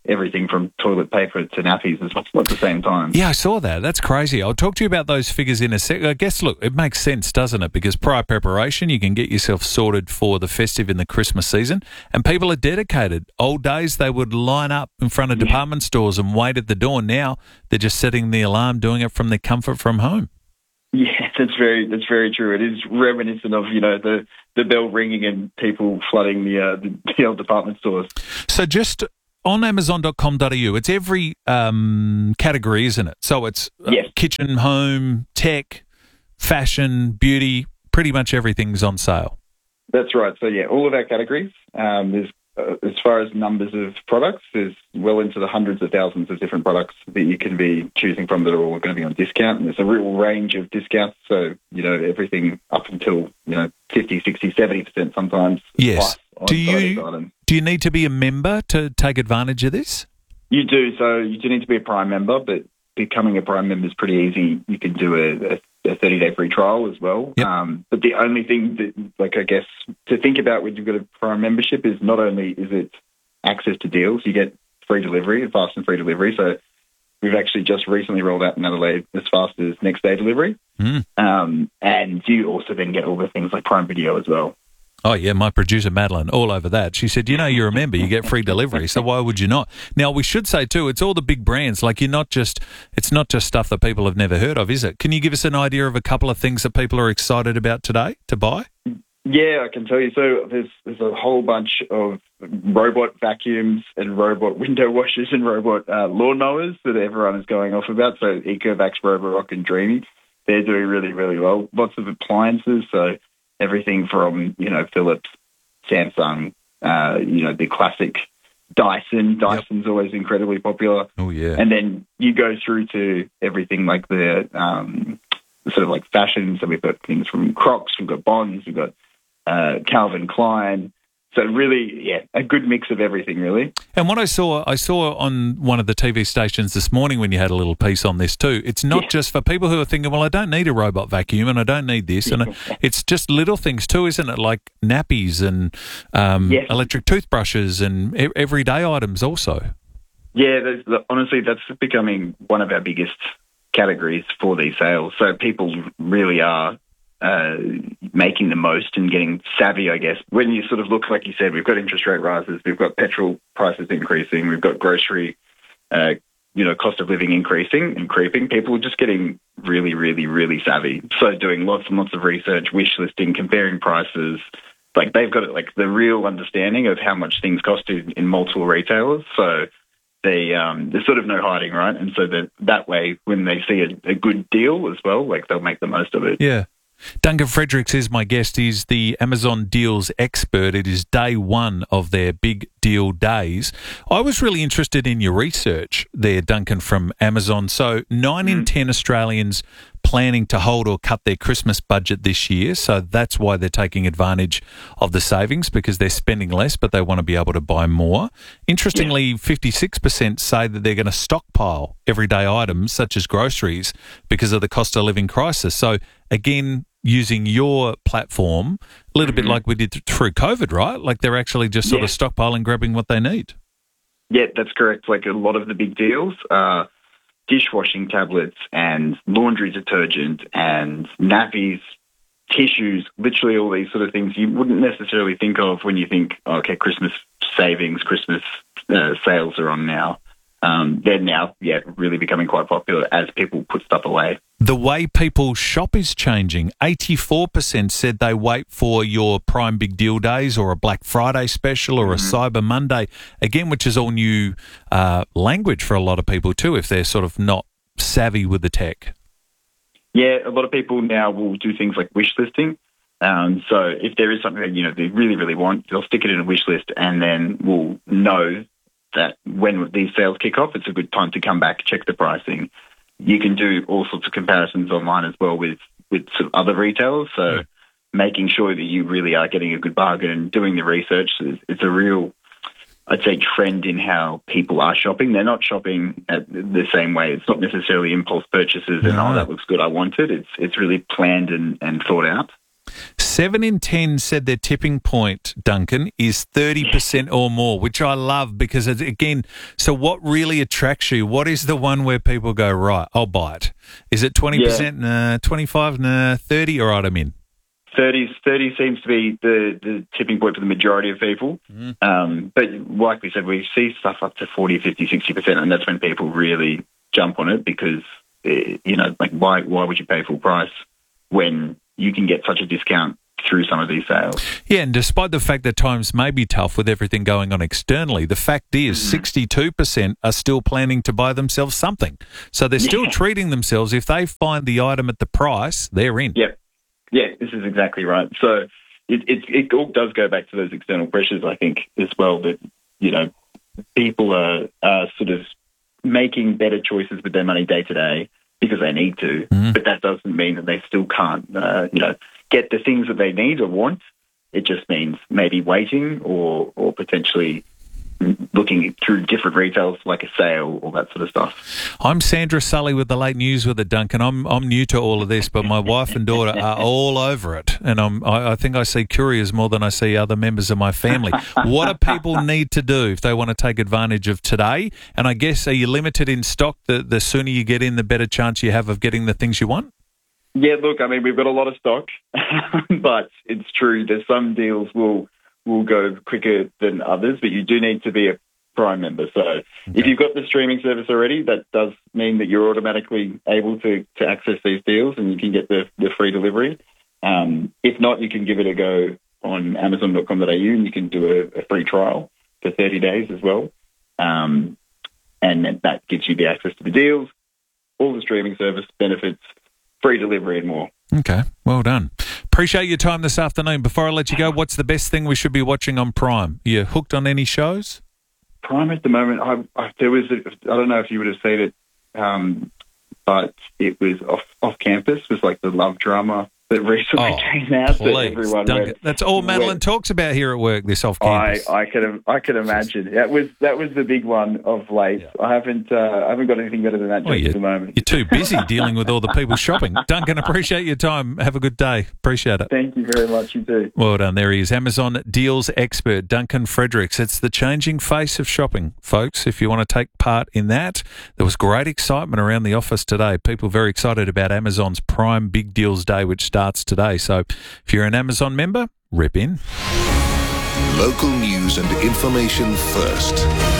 Speaker 23: everything from toilet paper to nappies as well at the same time.
Speaker 3: Yeah, I saw that. That's crazy. I'll talk to you about those figures in a sec. I guess, look, it makes sense, doesn't it? Because prior preparation, you can get yourself sorted for the festive in the Christmas season, and people are dedicated. Old days, they would line up in front of department stores and wait at the door. Now they're just setting the alarm, doing it from their comfort from home.
Speaker 23: Yeah, that's very that's very true. It is reminiscent of, you know, the, the bell ringing and people flooding the, uh, the, the old department stores.
Speaker 3: So just on amazon dot com dot a u, it's every um, category, isn't it? So it's uh,
Speaker 23: yes.
Speaker 3: kitchen, home, tech, fashion, beauty, pretty much everything's on sale.
Speaker 23: That's right. So, yeah, all of our categories. Um, there's, uh, as far as numbers of products, there's well into the hundreds of thousands of different products that you can be choosing from that are all going to be on discount. And there's a real range of discounts. So, you know, everything up until, you know, fifty, sixty, seventy percent sometimes.
Speaker 3: Yes.
Speaker 23: On
Speaker 3: Do you do you need to be a member to take advantage of this?
Speaker 23: You do. So you do need to be a Prime member, but becoming a Prime member is pretty easy. You can do a, a thirty-day free trial as well.
Speaker 3: Yep.
Speaker 23: Um, but the only thing that, like, I guess, to think about when you've got a Prime membership is not only is it access to deals, you get free delivery, fast and free delivery. So we've actually just recently rolled out in Adelaide as fast as next day delivery.
Speaker 3: Mm.
Speaker 23: Um, and you also then get all the things like Prime Video as well.
Speaker 3: Oh, yeah, my producer, Madeline, all over that. She said, you know, you're a member, you get free delivery, so why would you not? Now, we should say, too, it's all the big brands. Like, you're not just, it's not just stuff that people have never heard of, is it? Can you give us an idea of a couple of things that people are excited about today to buy?
Speaker 23: Yeah, I can tell you. So there's there's a whole bunch of robot vacuums and robot window washers and robot uh, lawnmowers that everyone is going off about. So Ecovacs, Roborock and Dreamy, they're doing really, really well. Lots of appliances, so everything from, you know, Philips, Samsung, uh, you know, the classic Dyson. Dyson's yep. always incredibly popular.
Speaker 3: Oh, yeah.
Speaker 23: And then you go through to everything like the um, sort of like fashion. So we've got things from Crocs, we've got Bonds, we've got uh, Calvin Klein. So really, yeah, a good mix of everything, really.
Speaker 3: And what I saw, I saw on one of the T V stations this morning when you had a little piece on this too, it's not yeah. just for people who are thinking, well, I don't need a robot vacuum and I don't need this. And it's just little things too, isn't it? Like nappies and um, yes. electric toothbrushes and e- everyday items also.
Speaker 23: Yeah, there's, honestly, that's becoming one of our biggest categories for these sales. So people really are uh, making the most and getting savvy, I guess. When you sort of look, like you said, we've got interest rate rises, we've got petrol prices increasing, we've got grocery, uh, you know, cost of living increasing and creeping. People are just getting really, really, really savvy. So doing lots and lots of research, wish listing, comparing prices. Like they've got like the real understanding of how much things cost in, in multiple retailers. So they um, there's sort of no hiding, right? And so that that way, when they see a, a good deal as well, like they'll make the most of it.
Speaker 3: Yeah. Duncan Fredericks is my guest. He's the Amazon deals expert. It is day one of their big deal days. I was really interested in your research there, Duncan, from Amazon. So nine mm. in ten Australians planning to hold or cut their Christmas budget this year. So that's why they're taking advantage of the savings, because they're spending less, but they want to be able to buy more. Interestingly, yeah. fifty-six percent say that they're going to stockpile everyday items such as groceries because of the cost of living crisis. So again, using your platform, a little mm-hmm. bit like we did th- through COVID, right? Like they're actually just sort yeah. of stockpiling, grabbing what they need.
Speaker 23: Yeah, that's correct. Like a lot of the big deals are dishwashing tablets and laundry detergent and nappies, tissues, literally all these sort of things you wouldn't necessarily think of when you think, oh, okay, Christmas savings, Christmas uh, sales are on now. Um, they're now, yeah, really becoming quite popular as people put stuff away.
Speaker 3: The way people shop is changing. eighty-four percent said they wait for your Prime Big Deal Days or a Black Friday special or a mm-hmm. Cyber Monday, again, which is all new uh, language for a lot of people too, if they're sort of not savvy with the tech.
Speaker 23: Yeah, a lot of people now will do things like wish listing. Um, so if there is something that, you know, they really, really want, they'll stick it in a wish list and then we'll know that when these sales kick off, it's a good time to come back, check the pricing. You can do all sorts of comparisons online as well with, with sort of other retailers. So yeah. making sure that you really are getting a good bargain and doing the research, is, it's a real, I'd say, trend in how people are shopping. They're not shopping at the same way. It's not necessarily impulse purchases and, no. oh, that looks good, I want it. It's, it's really planned and, and thought out.
Speaker 3: Seven in ten said their tipping point, Duncan, is thirty percent or more, which I love because, it's, again, so what really attracts you? What is the one where people go, right, I'll buy it? Is it twenty percent?
Speaker 23: Yeah.
Speaker 3: Nah, twenty-five? Nah, thirty? All right, I'm in.
Speaker 23: thirty, thirty seems to be the, the tipping point for the majority of people.
Speaker 3: Mm.
Speaker 23: Um, but like we said, we see stuff up to forty, fifty, sixty percent, and that's when people really jump on it because, uh, you know, like why why would you pay full price when you can get such a discount through some of these sales?
Speaker 3: Yeah, and despite the fact that times may be tough with everything going on externally, the fact is mm-hmm. sixty-two percent are still planning to buy themselves something. So they're still
Speaker 23: yeah.
Speaker 3: treating themselves. If they find the item at the price, they're in.
Speaker 23: Yep. Yeah, this is exactly right. So it, it, it all does go back to those external pressures, I think, as well, that, you know, people are, are sort of making better choices with their money day to day because they need to,
Speaker 3: mm-hmm.
Speaker 23: but that doesn't mean that they still can't, uh, you know, get the things that they need or want. It just means maybe waiting or, or potentially looking through different retails like a sale, all that sort of stuff.
Speaker 3: I'm Sandra Sully with the late news with it, Duncan. I'm I'm new to all of this, but my wife and daughter are all over it, and I'm I, I think I see couriers more than I see other members of my family. What do people need to do if they want to take advantage of today? And I guess, are you limited in stock? The the sooner you get in, the better chance you have of getting the things you want?
Speaker 23: Yeah, look, I mean, we've got a lot of stock, but it's true. There's some deals will will go quicker than others, but you do need to be a Prime member. So okay. if you've got the streaming service already, that does mean that you're automatically able to, to access these deals and you can get the, the free delivery. Um, if not, you can give it a go on amazon dot com dot a u and you can do a, a free trial for thirty days as well. Um, and that gives you the access to the deals, all the streaming service benefits, free delivery and more.
Speaker 3: Okay, well done. Appreciate your time this afternoon. Before I let you go, what's the best thing we should be watching on Prime? You hooked on any shows?
Speaker 23: Prime at the moment, I, I, there was, a, I don't know if you would have seen it, um, but it was off, off campus, was like the love drama that recently
Speaker 3: oh,
Speaker 23: came out.
Speaker 3: Please,
Speaker 23: that everyone
Speaker 3: went, that's all Madeline
Speaker 23: went,
Speaker 3: talks about here at work, this off campus.
Speaker 23: I, I can I can imagine. That was that was the big one of late. Yeah. I haven't uh, I haven't got anything better than that well, at the moment.
Speaker 3: You're too busy dealing with all the people shopping. Duncan, appreciate your time. Have a good day. Appreciate it.
Speaker 23: Thank you very much. You too.
Speaker 3: Well done. There he is, Amazon deals expert, Duncan Fredericks. It's the changing face of shopping, folks. If you want to take part in that, there was great excitement around the office today. People very excited about Amazon's Prime Big Deals Day, which starts today. So if you're an Amazon member, rip in.
Speaker 12: Local news and information first.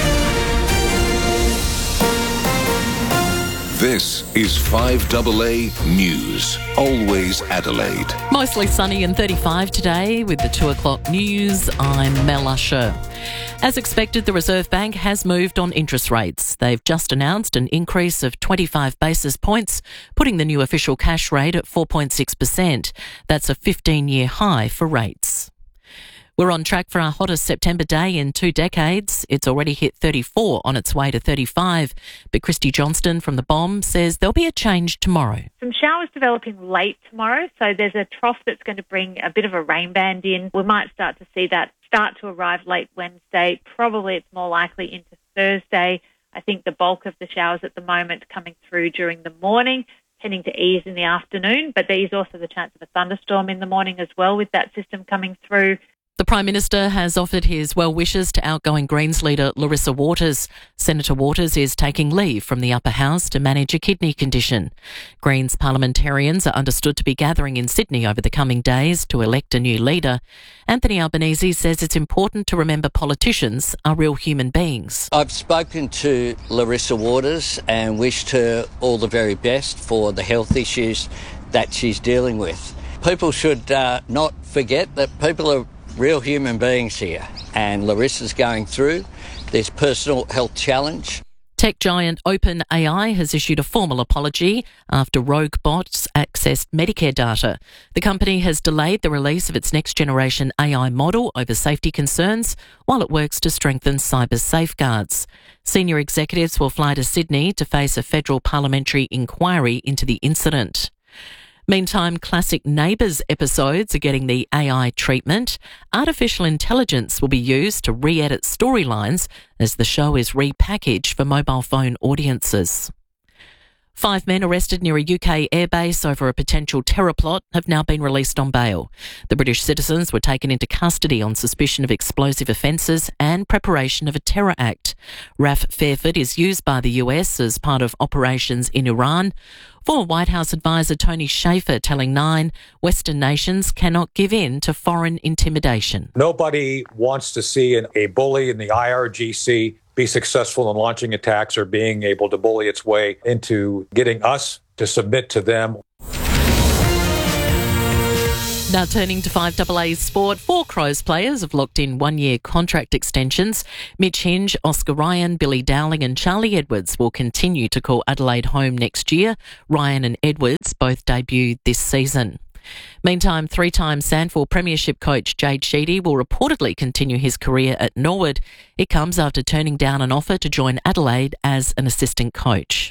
Speaker 12: This is five A A News, always Adelaide.
Speaker 13: Mostly sunny and thirty-five today with the two o'clock news. I'm Mel Usher. As expected, the Reserve Bank has moved on interest rates. They've just announced an increase of twenty-five basis points, putting the new official cash rate at four point six percent. That's a fifteen-year high for rates. We're on track for our hottest September day in two decades. It's already hit thirty-four, on its way to thirty-five. But Christy Johnston from the B O M says there'll be a change tomorrow.
Speaker 1: Some showers developing late tomorrow, so there's a trough that's going to bring a bit of a rain band in. We might start to see that start to arrive late Wednesday. Probably it's more likely into Thursday. I think the bulk of the showers at the moment coming through during the morning, tending to ease in the afternoon, but there is also the chance of a thunderstorm in the morning as well with that system coming through.
Speaker 13: The Prime Minister has offered his well wishes to outgoing Greens leader Larissa Waters. Senator Waters is taking leave from the upper house to manage a kidney condition. Greens parliamentarians are understood to be gathering in Sydney over the coming days to elect a new leader. Anthony Albanese says it's important to remember politicians are real human beings.
Speaker 2: I've spoken to Larissa Waters and wished her all the very best for the health issues that she's dealing with. People should uh, not forget that people are real human beings here, and Larissa's going through this personal health challenge.
Speaker 13: Tech giant OpenAI has issued a formal apology after rogue bots accessed Medicare data. The company has delayed the release of its next-generation A I model over safety concerns while it works to strengthen cyber safeguards. Senior executives will fly to Sydney to face a federal parliamentary inquiry into the incident. Meantime, classic Neighbours episodes are getting the A I treatment. Artificial intelligence will be used to re-edit storylines as the show is repackaged for mobile phone audiences. Five men arrested near a U K airbase over a potential terror plot have now been released on bail. The British citizens were taken into custody on suspicion of explosive offences and preparation of a terror act. R A F Fairford is used by the U S as part of operations in Iran. Former White House advisor Tony Shaffer telling Nine Western nations cannot give in to foreign intimidation.
Speaker 4: Nobody wants to see an, a bully in the I R G C be successful in launching attacks or being able to bully its way into getting us to submit to them.
Speaker 13: Now turning to five A A sport, four Crows players have locked in one-year contract extensions. Mitch Hinge, Oscar Ryan, Billy Dowling and Charlie Edwards will continue to call Adelaide home next year. Ryan and Edwards both debuted this season. Meantime, three-time Sandford Premiership coach Jade Sheedy will reportedly continue his career at Norwood. It comes after turning down an offer to join Adelaide as an assistant coach.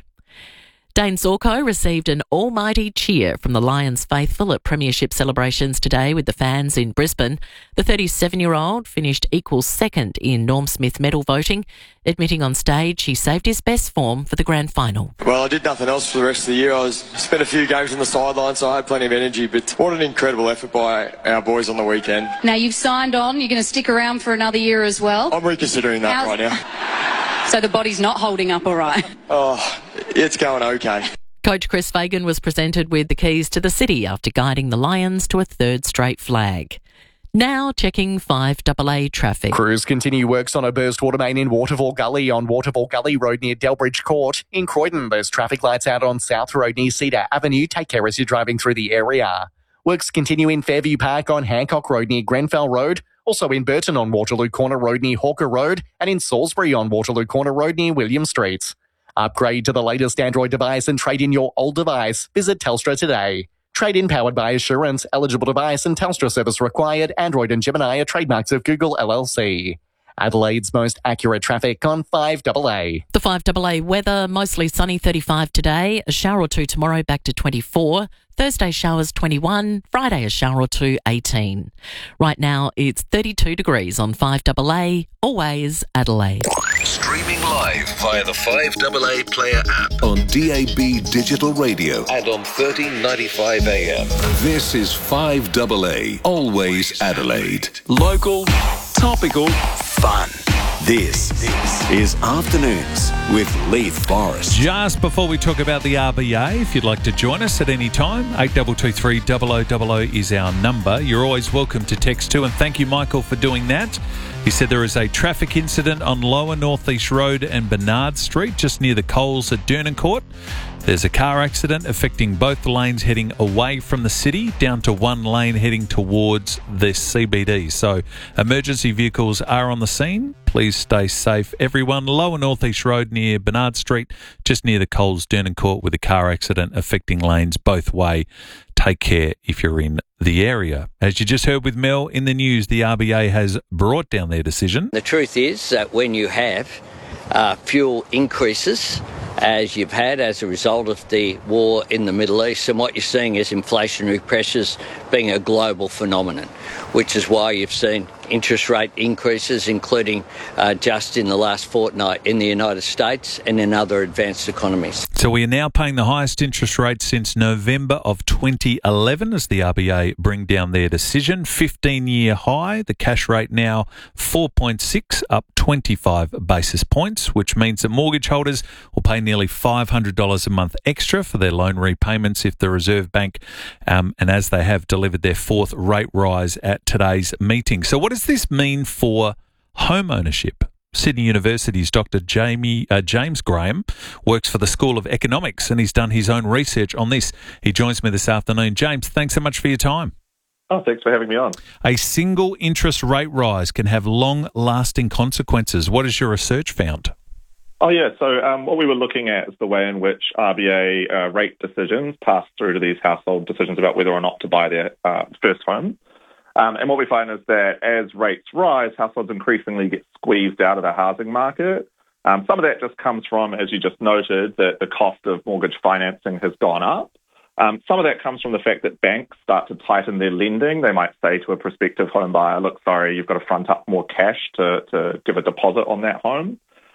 Speaker 13: Dane Zorko received an almighty cheer from the Lions faithful at Premiership celebrations today with the fans in Brisbane. The thirty-seven-year-old finished equal second in Norm Smith medal voting, admitting on stage he saved his best form for the grand final.
Speaker 5: Well, I did nothing else for the rest of the year. I was spent a few games on the sideline, so I had plenty of energy, but what an incredible effort by our boys on the weekend.
Speaker 7: Now you've signed on, you're going to stick around for another year as well?
Speaker 5: I'm reconsidering that
Speaker 7: How's...
Speaker 5: right now.
Speaker 7: So the body's not holding up all right?
Speaker 5: Oh, it's going okay.
Speaker 13: Coach Chris Fagan was presented with the keys to the city after guiding the Lions to a third straight flag. Now checking five A A traffic.
Speaker 24: Crews continue works on a burst water main in Waterfall Gully on Waterfall Gully Road near Delbridge Court. In Croydon, there's traffic lights out on South Road near Cedar Avenue. Take care as you're driving through the area. Works continue in Fairview Park on Hancock Road near Grenfell Road. Also in Burton on Waterloo Corner Road near Hawker Road. And in Salisbury on Waterloo Corner Road near William Street. Upgrade to the latest Android device and trade in your old device. Visit Telstra today. Trade-in powered by Assurance. Eligible device and Telstra service required. Android and Gemini are trademarks of Google L L C. Adelaide's most accurate traffic on five A A.
Speaker 13: The five A A weather, mostly sunny, thirty-five today. A shower or two tomorrow, back to twenty-four. Thursday showers, twenty-one. Friday a shower or two, eighteen. Right now it's thirty-two degrees on five A A. Always Adelaide.
Speaker 12: Streaming live via the five A A Player app on D A B Digital Radio and on thirteen ninety-five A M. This is five A A. Always Adelaide.
Speaker 18: Local, topical, fun. This is Afternoons with Leith Forrest.
Speaker 3: Just before we talk about the R B A, if you'd like to join us at any time, eight two two three, zero zero zero zero is our number. You're always welcome to text too, and thank you, Michael, for doing that. He said there is a traffic incident on Lower North East Road and Bernard Street, just near the Coles at Dernancourt. There's a car accident affecting both lanes heading away from the city, down to one lane heading towards the C B D. So emergency vehicles are on the scene. Please stay safe, everyone. Lower North East Road near Bernard Street, just near the Coles Dernancourt, with a car accident affecting lanes both way. Take care if you're in the area. As you just heard with Mel in the news, the R B A has brought down their decision.
Speaker 2: The truth is that when you have uh, fuel increases, as you've had as a result of the war in the Middle East, and what you're seeing is inflationary pressures being a global phenomenon, which is why you've seen interest rate increases, including uh, just in the last fortnight in the United States and in other advanced economies.
Speaker 3: So we are now paying the highest interest rate since November of twenty eleven as the R B A bring down their decision. fifteen-year high, the cash rate now four point six, up twenty-five basis points, which means that mortgage holders will pay nearly five hundred dollars a month extra for their loan repayments if the Reserve Bank, um, and as they have delivered their fourth rate rise at today's meeting. So what does this mean for home ownership? Sydney University's Doctor Jamie, uh, James Graham works for the School of Economics, and he's done his own research on this. He joins me this afternoon. James, thanks so much for your time.
Speaker 25: Oh, thanks for having me on.
Speaker 3: A single interest rate rise can have long-lasting consequences. What has your research found?
Speaker 25: Oh, yeah. So um, what we were looking at is the way in which R B A uh, rate decisions pass through to these household decisions about whether or not to buy their uh, first home. Um, and what we find is that as rates rise, households increasingly get squeezed out of the housing market. Um, some of that just comes from, as you just noted, that the cost of mortgage financing has gone up. Um, some of that comes from the fact that banks start to tighten their lending. They might say to a prospective home buyer, look, sorry, you've got to front up more cash to, to give a deposit on that home.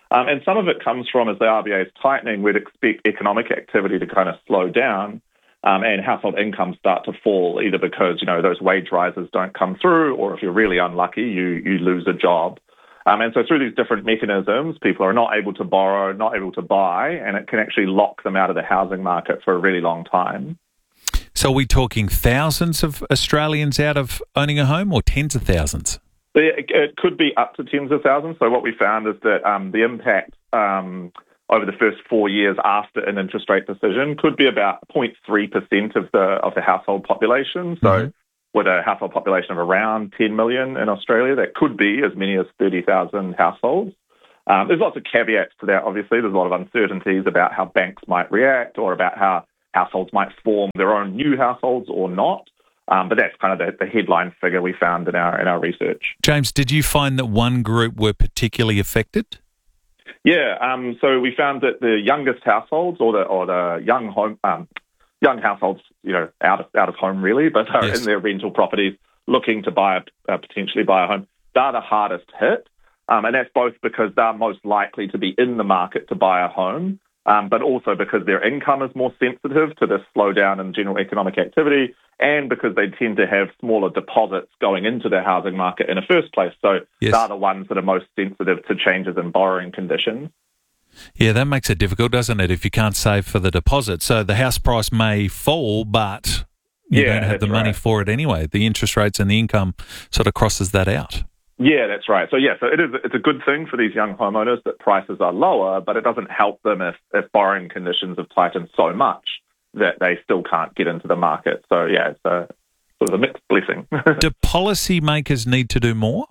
Speaker 25: Um, and some of it comes from, as the R B A is tightening, we'd expect economic activity to kind of slow down um, and household incomes start to fall, either because, you know, those wage rises don't come through, or if you're really unlucky, you you lose a job. Um, and so through these different mechanisms, people are not able to borrow, not able to buy, and it can actually lock them out of the housing market for a really long time.
Speaker 3: So are we talking thousands of Australians out of owning a home, or tens of thousands?
Speaker 25: It could be up to tens of thousands. So what we found is that um, the impact um, over the first four years after an interest rate decision could be about zero point three percent of the of the household population. So mm-hmm. with a household population of around ten million in Australia, that could be as many as thirty thousand households. Um, there's lots of caveats to that, obviously. There's a lot of uncertainties about how banks might react or about how households might form their own new households or not. Um, but that's kind of the, the headline figure we found in our in our research.
Speaker 3: James, did you find that one group were particularly affected?
Speaker 25: Yeah, um, so we found that the youngest households, or the or the young home um, young households, you know, out of out of home really, but are yes. in their rental properties looking to buy a, uh, potentially buy a home, they're the hardest hit, um, and that's both because they're most likely to be in the market to buy a home. Um, but also because their income is more sensitive to this slowdown in general economic activity, and because they tend to have smaller deposits going into the housing market in the first place. So yes. they're the ones that are most sensitive to changes in borrowing conditions.
Speaker 3: Yeah, that makes it difficult, doesn't it, if you can't save for the deposit? So the house price may fall, but you
Speaker 25: yeah,
Speaker 3: don't have the money
Speaker 25: right.
Speaker 3: for it anyway. The interest rates and the income sort of crosses that out.
Speaker 25: Yeah, that's right. So, yeah, so it is, it's a good thing for these young homeowners that prices are lower, but it doesn't help them if, if borrowing conditions have tightened so much that they still can't get into the market. So, yeah, it's a sort of a mixed blessing.
Speaker 3: Do policymakers need to do more?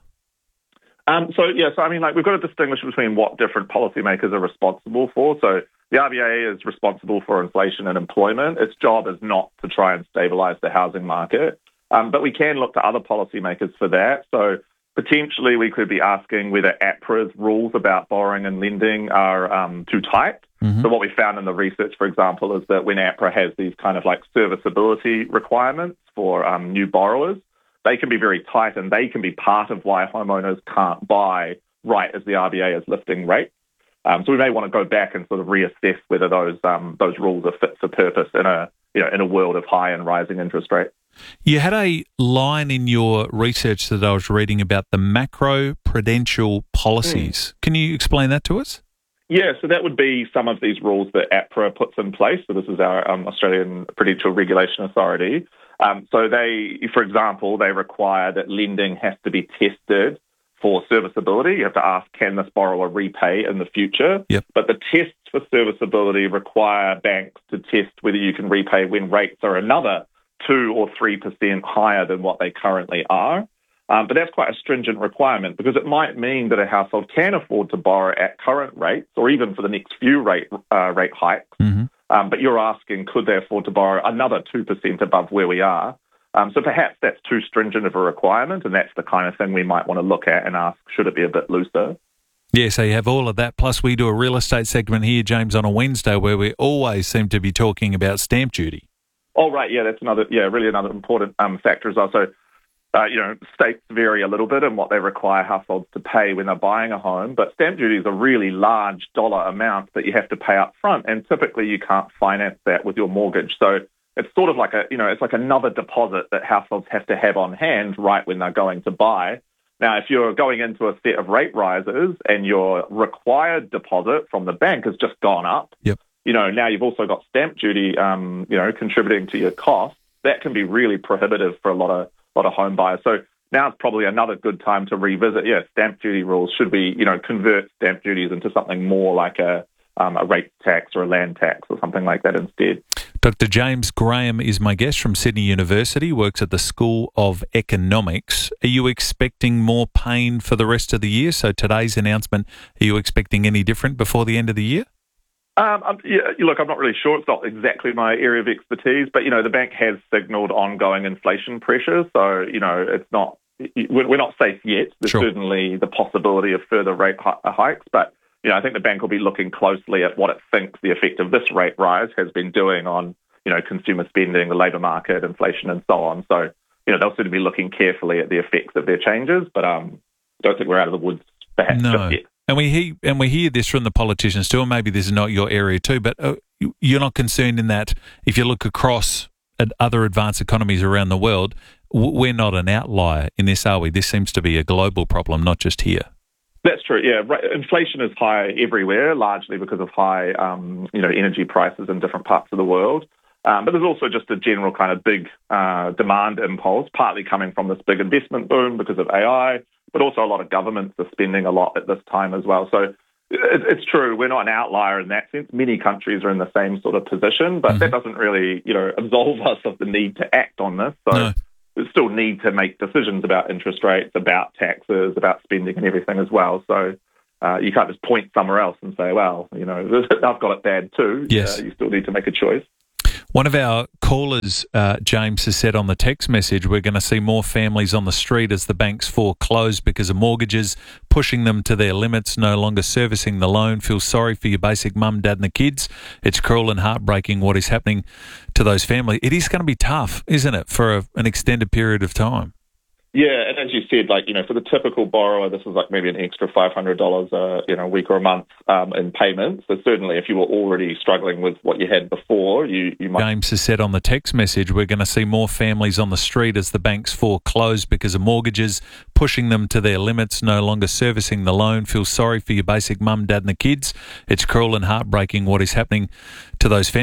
Speaker 25: Um, so, yeah, so, I mean, like, we've got to distinguish between what different policymakers are responsible for. So the R B A is responsible for inflation and employment. Its job is not to try and stabilise the housing market, um, but we can look to other policymakers for that. So potentially, we could be asking whether APRA's rules about borrowing and lending are um, too tight. Mm-hmm. So what we found in the research, for example, is that when APRA has these kind of like serviceability requirements for um, new borrowers, they can be very tight, and they can be part of why homeowners can't buy right as the R B A is lifting rates. Um, so we may want to go back and sort of reassess whether those um, those rules are fit for purpose in a you know in a world of high and rising interest rates.
Speaker 3: You had a line in your research that I was reading about the macro-prudential policies. Mm. Can you explain that to us?
Speaker 25: Yeah, so that would be some of these rules that APRA puts in place. So this is our um, Australian Prudential Regulation Authority. Um, so they, for example, they require that lending has to be tested for serviceability. You have to ask, can this borrower repay in the future?
Speaker 3: Yep.
Speaker 25: But the tests for serviceability require banks to test whether you can repay when rates are another two or three percent higher than what they currently are. Um, but that's quite a stringent requirement, because it might mean that a household can afford to borrow at current rates, or even for the next few rate uh, rate hikes.
Speaker 3: Mm-hmm.
Speaker 25: Um, but you're asking, could they afford to borrow another two percent above where we are? Um, so perhaps that's too stringent of a requirement, and that's the kind of thing we might want to look at and ask, should it be a bit looser?
Speaker 3: Yeah, so you have all of that. Plus, we do a real estate segment here, James, on a Wednesday, where we always seem to be talking about stamp duty.
Speaker 25: Oh, right, yeah, that's another, yeah, really another important um, factor as well. So, uh, you know, states vary a little bit in what they require households to pay when they're buying a home, but stamp duty is a really large dollar amount that you have to pay up front, and typically you can't finance that with your mortgage. So it's sort of like a, you know, it's like another deposit that households have to have on hand right when they're going to buy. Now, if you're going into a set of rate rises and your required deposit from the bank has just gone up,
Speaker 3: yep.
Speaker 25: you know, now you've also got stamp duty, um, you know, contributing to your costs. That can be really prohibitive for a lot of lot of home buyers. So now it's probably another good time to revisit, yeah, stamp duty rules. Should we, you know, convert stamp duties into something more like a um, a rate tax or a land tax or something like that instead?
Speaker 3: Doctor James Graham is my guest from Sydney University, works at the School of Economics. Are you expecting more pain for the rest of the year? So today's announcement, are you expecting any different before the end of the year?
Speaker 25: Um, I'm, yeah, look, I'm not really sure. It's not exactly my area of expertise, but, you know, the bank has signalled ongoing inflation pressures. So, you know, it's not, we're not safe yet. There's
Speaker 3: sure.
Speaker 25: certainly the possibility of further rate hikes, but, you know, I think the bank will be looking closely at what it thinks the effect of this rate rise has been doing on, you know, consumer spending, the labour market, inflation, and so on. So, you know, they'll sort of be looking carefully at the effects of their changes, but um, I don't think we're out of the woods perhaps
Speaker 3: no.
Speaker 25: just yet.
Speaker 3: And we hear, and we hear this from the politicians too, and maybe this is not your area too, but uh, you're not concerned in that if you look across at other advanced economies around the world, we're not an outlier in this, are we? This seems to be a global problem, not just here.
Speaker 25: That's true, yeah. Right. Inflation is high everywhere, largely because of high um, you know, energy prices in different parts of the world. Um, but there's also just a general kind of big uh, demand impulse, partly coming from this big investment boom because of A I, but also a lot of governments are spending a lot at this time as well. So it, it's true, we're not an outlier in that sense. Many countries are in the same sort of position, but mm-hmm. that doesn't really, you know, absolve us of the need to act on this. So
Speaker 3: no.
Speaker 25: we still need to make decisions about interest rates, about taxes, about spending and everything as well. So uh, you can't just point somewhere else and say, well, you know, I've got it bad too.
Speaker 3: Yes.
Speaker 25: Uh, you still need to make a choice.
Speaker 3: One of our callers, uh, James, has said on the text message, we're going to see more families on the street as the banks foreclose because of mortgages, pushing them to their limits, no longer servicing the loan. Feel sorry for your basic mum, dad and the kids. It's cruel and heartbreaking what is happening to those families. It is going to be tough, isn't it, for a, an extended period of time?
Speaker 25: Yeah, and as you said, like, you know, for the typical borrower, this is like maybe an extra five hundred dollars a, you know, week or a month um, in payments. So certainly if you were already struggling with what you had before, you, you might...
Speaker 3: James has said on the text message, we're going to see more families on the street as the banks foreclose because of mortgages, pushing them to their limits, no longer servicing the loan. Feel sorry for your basic mum, dad and the kids. It's cruel and heartbreaking what is happening to those families.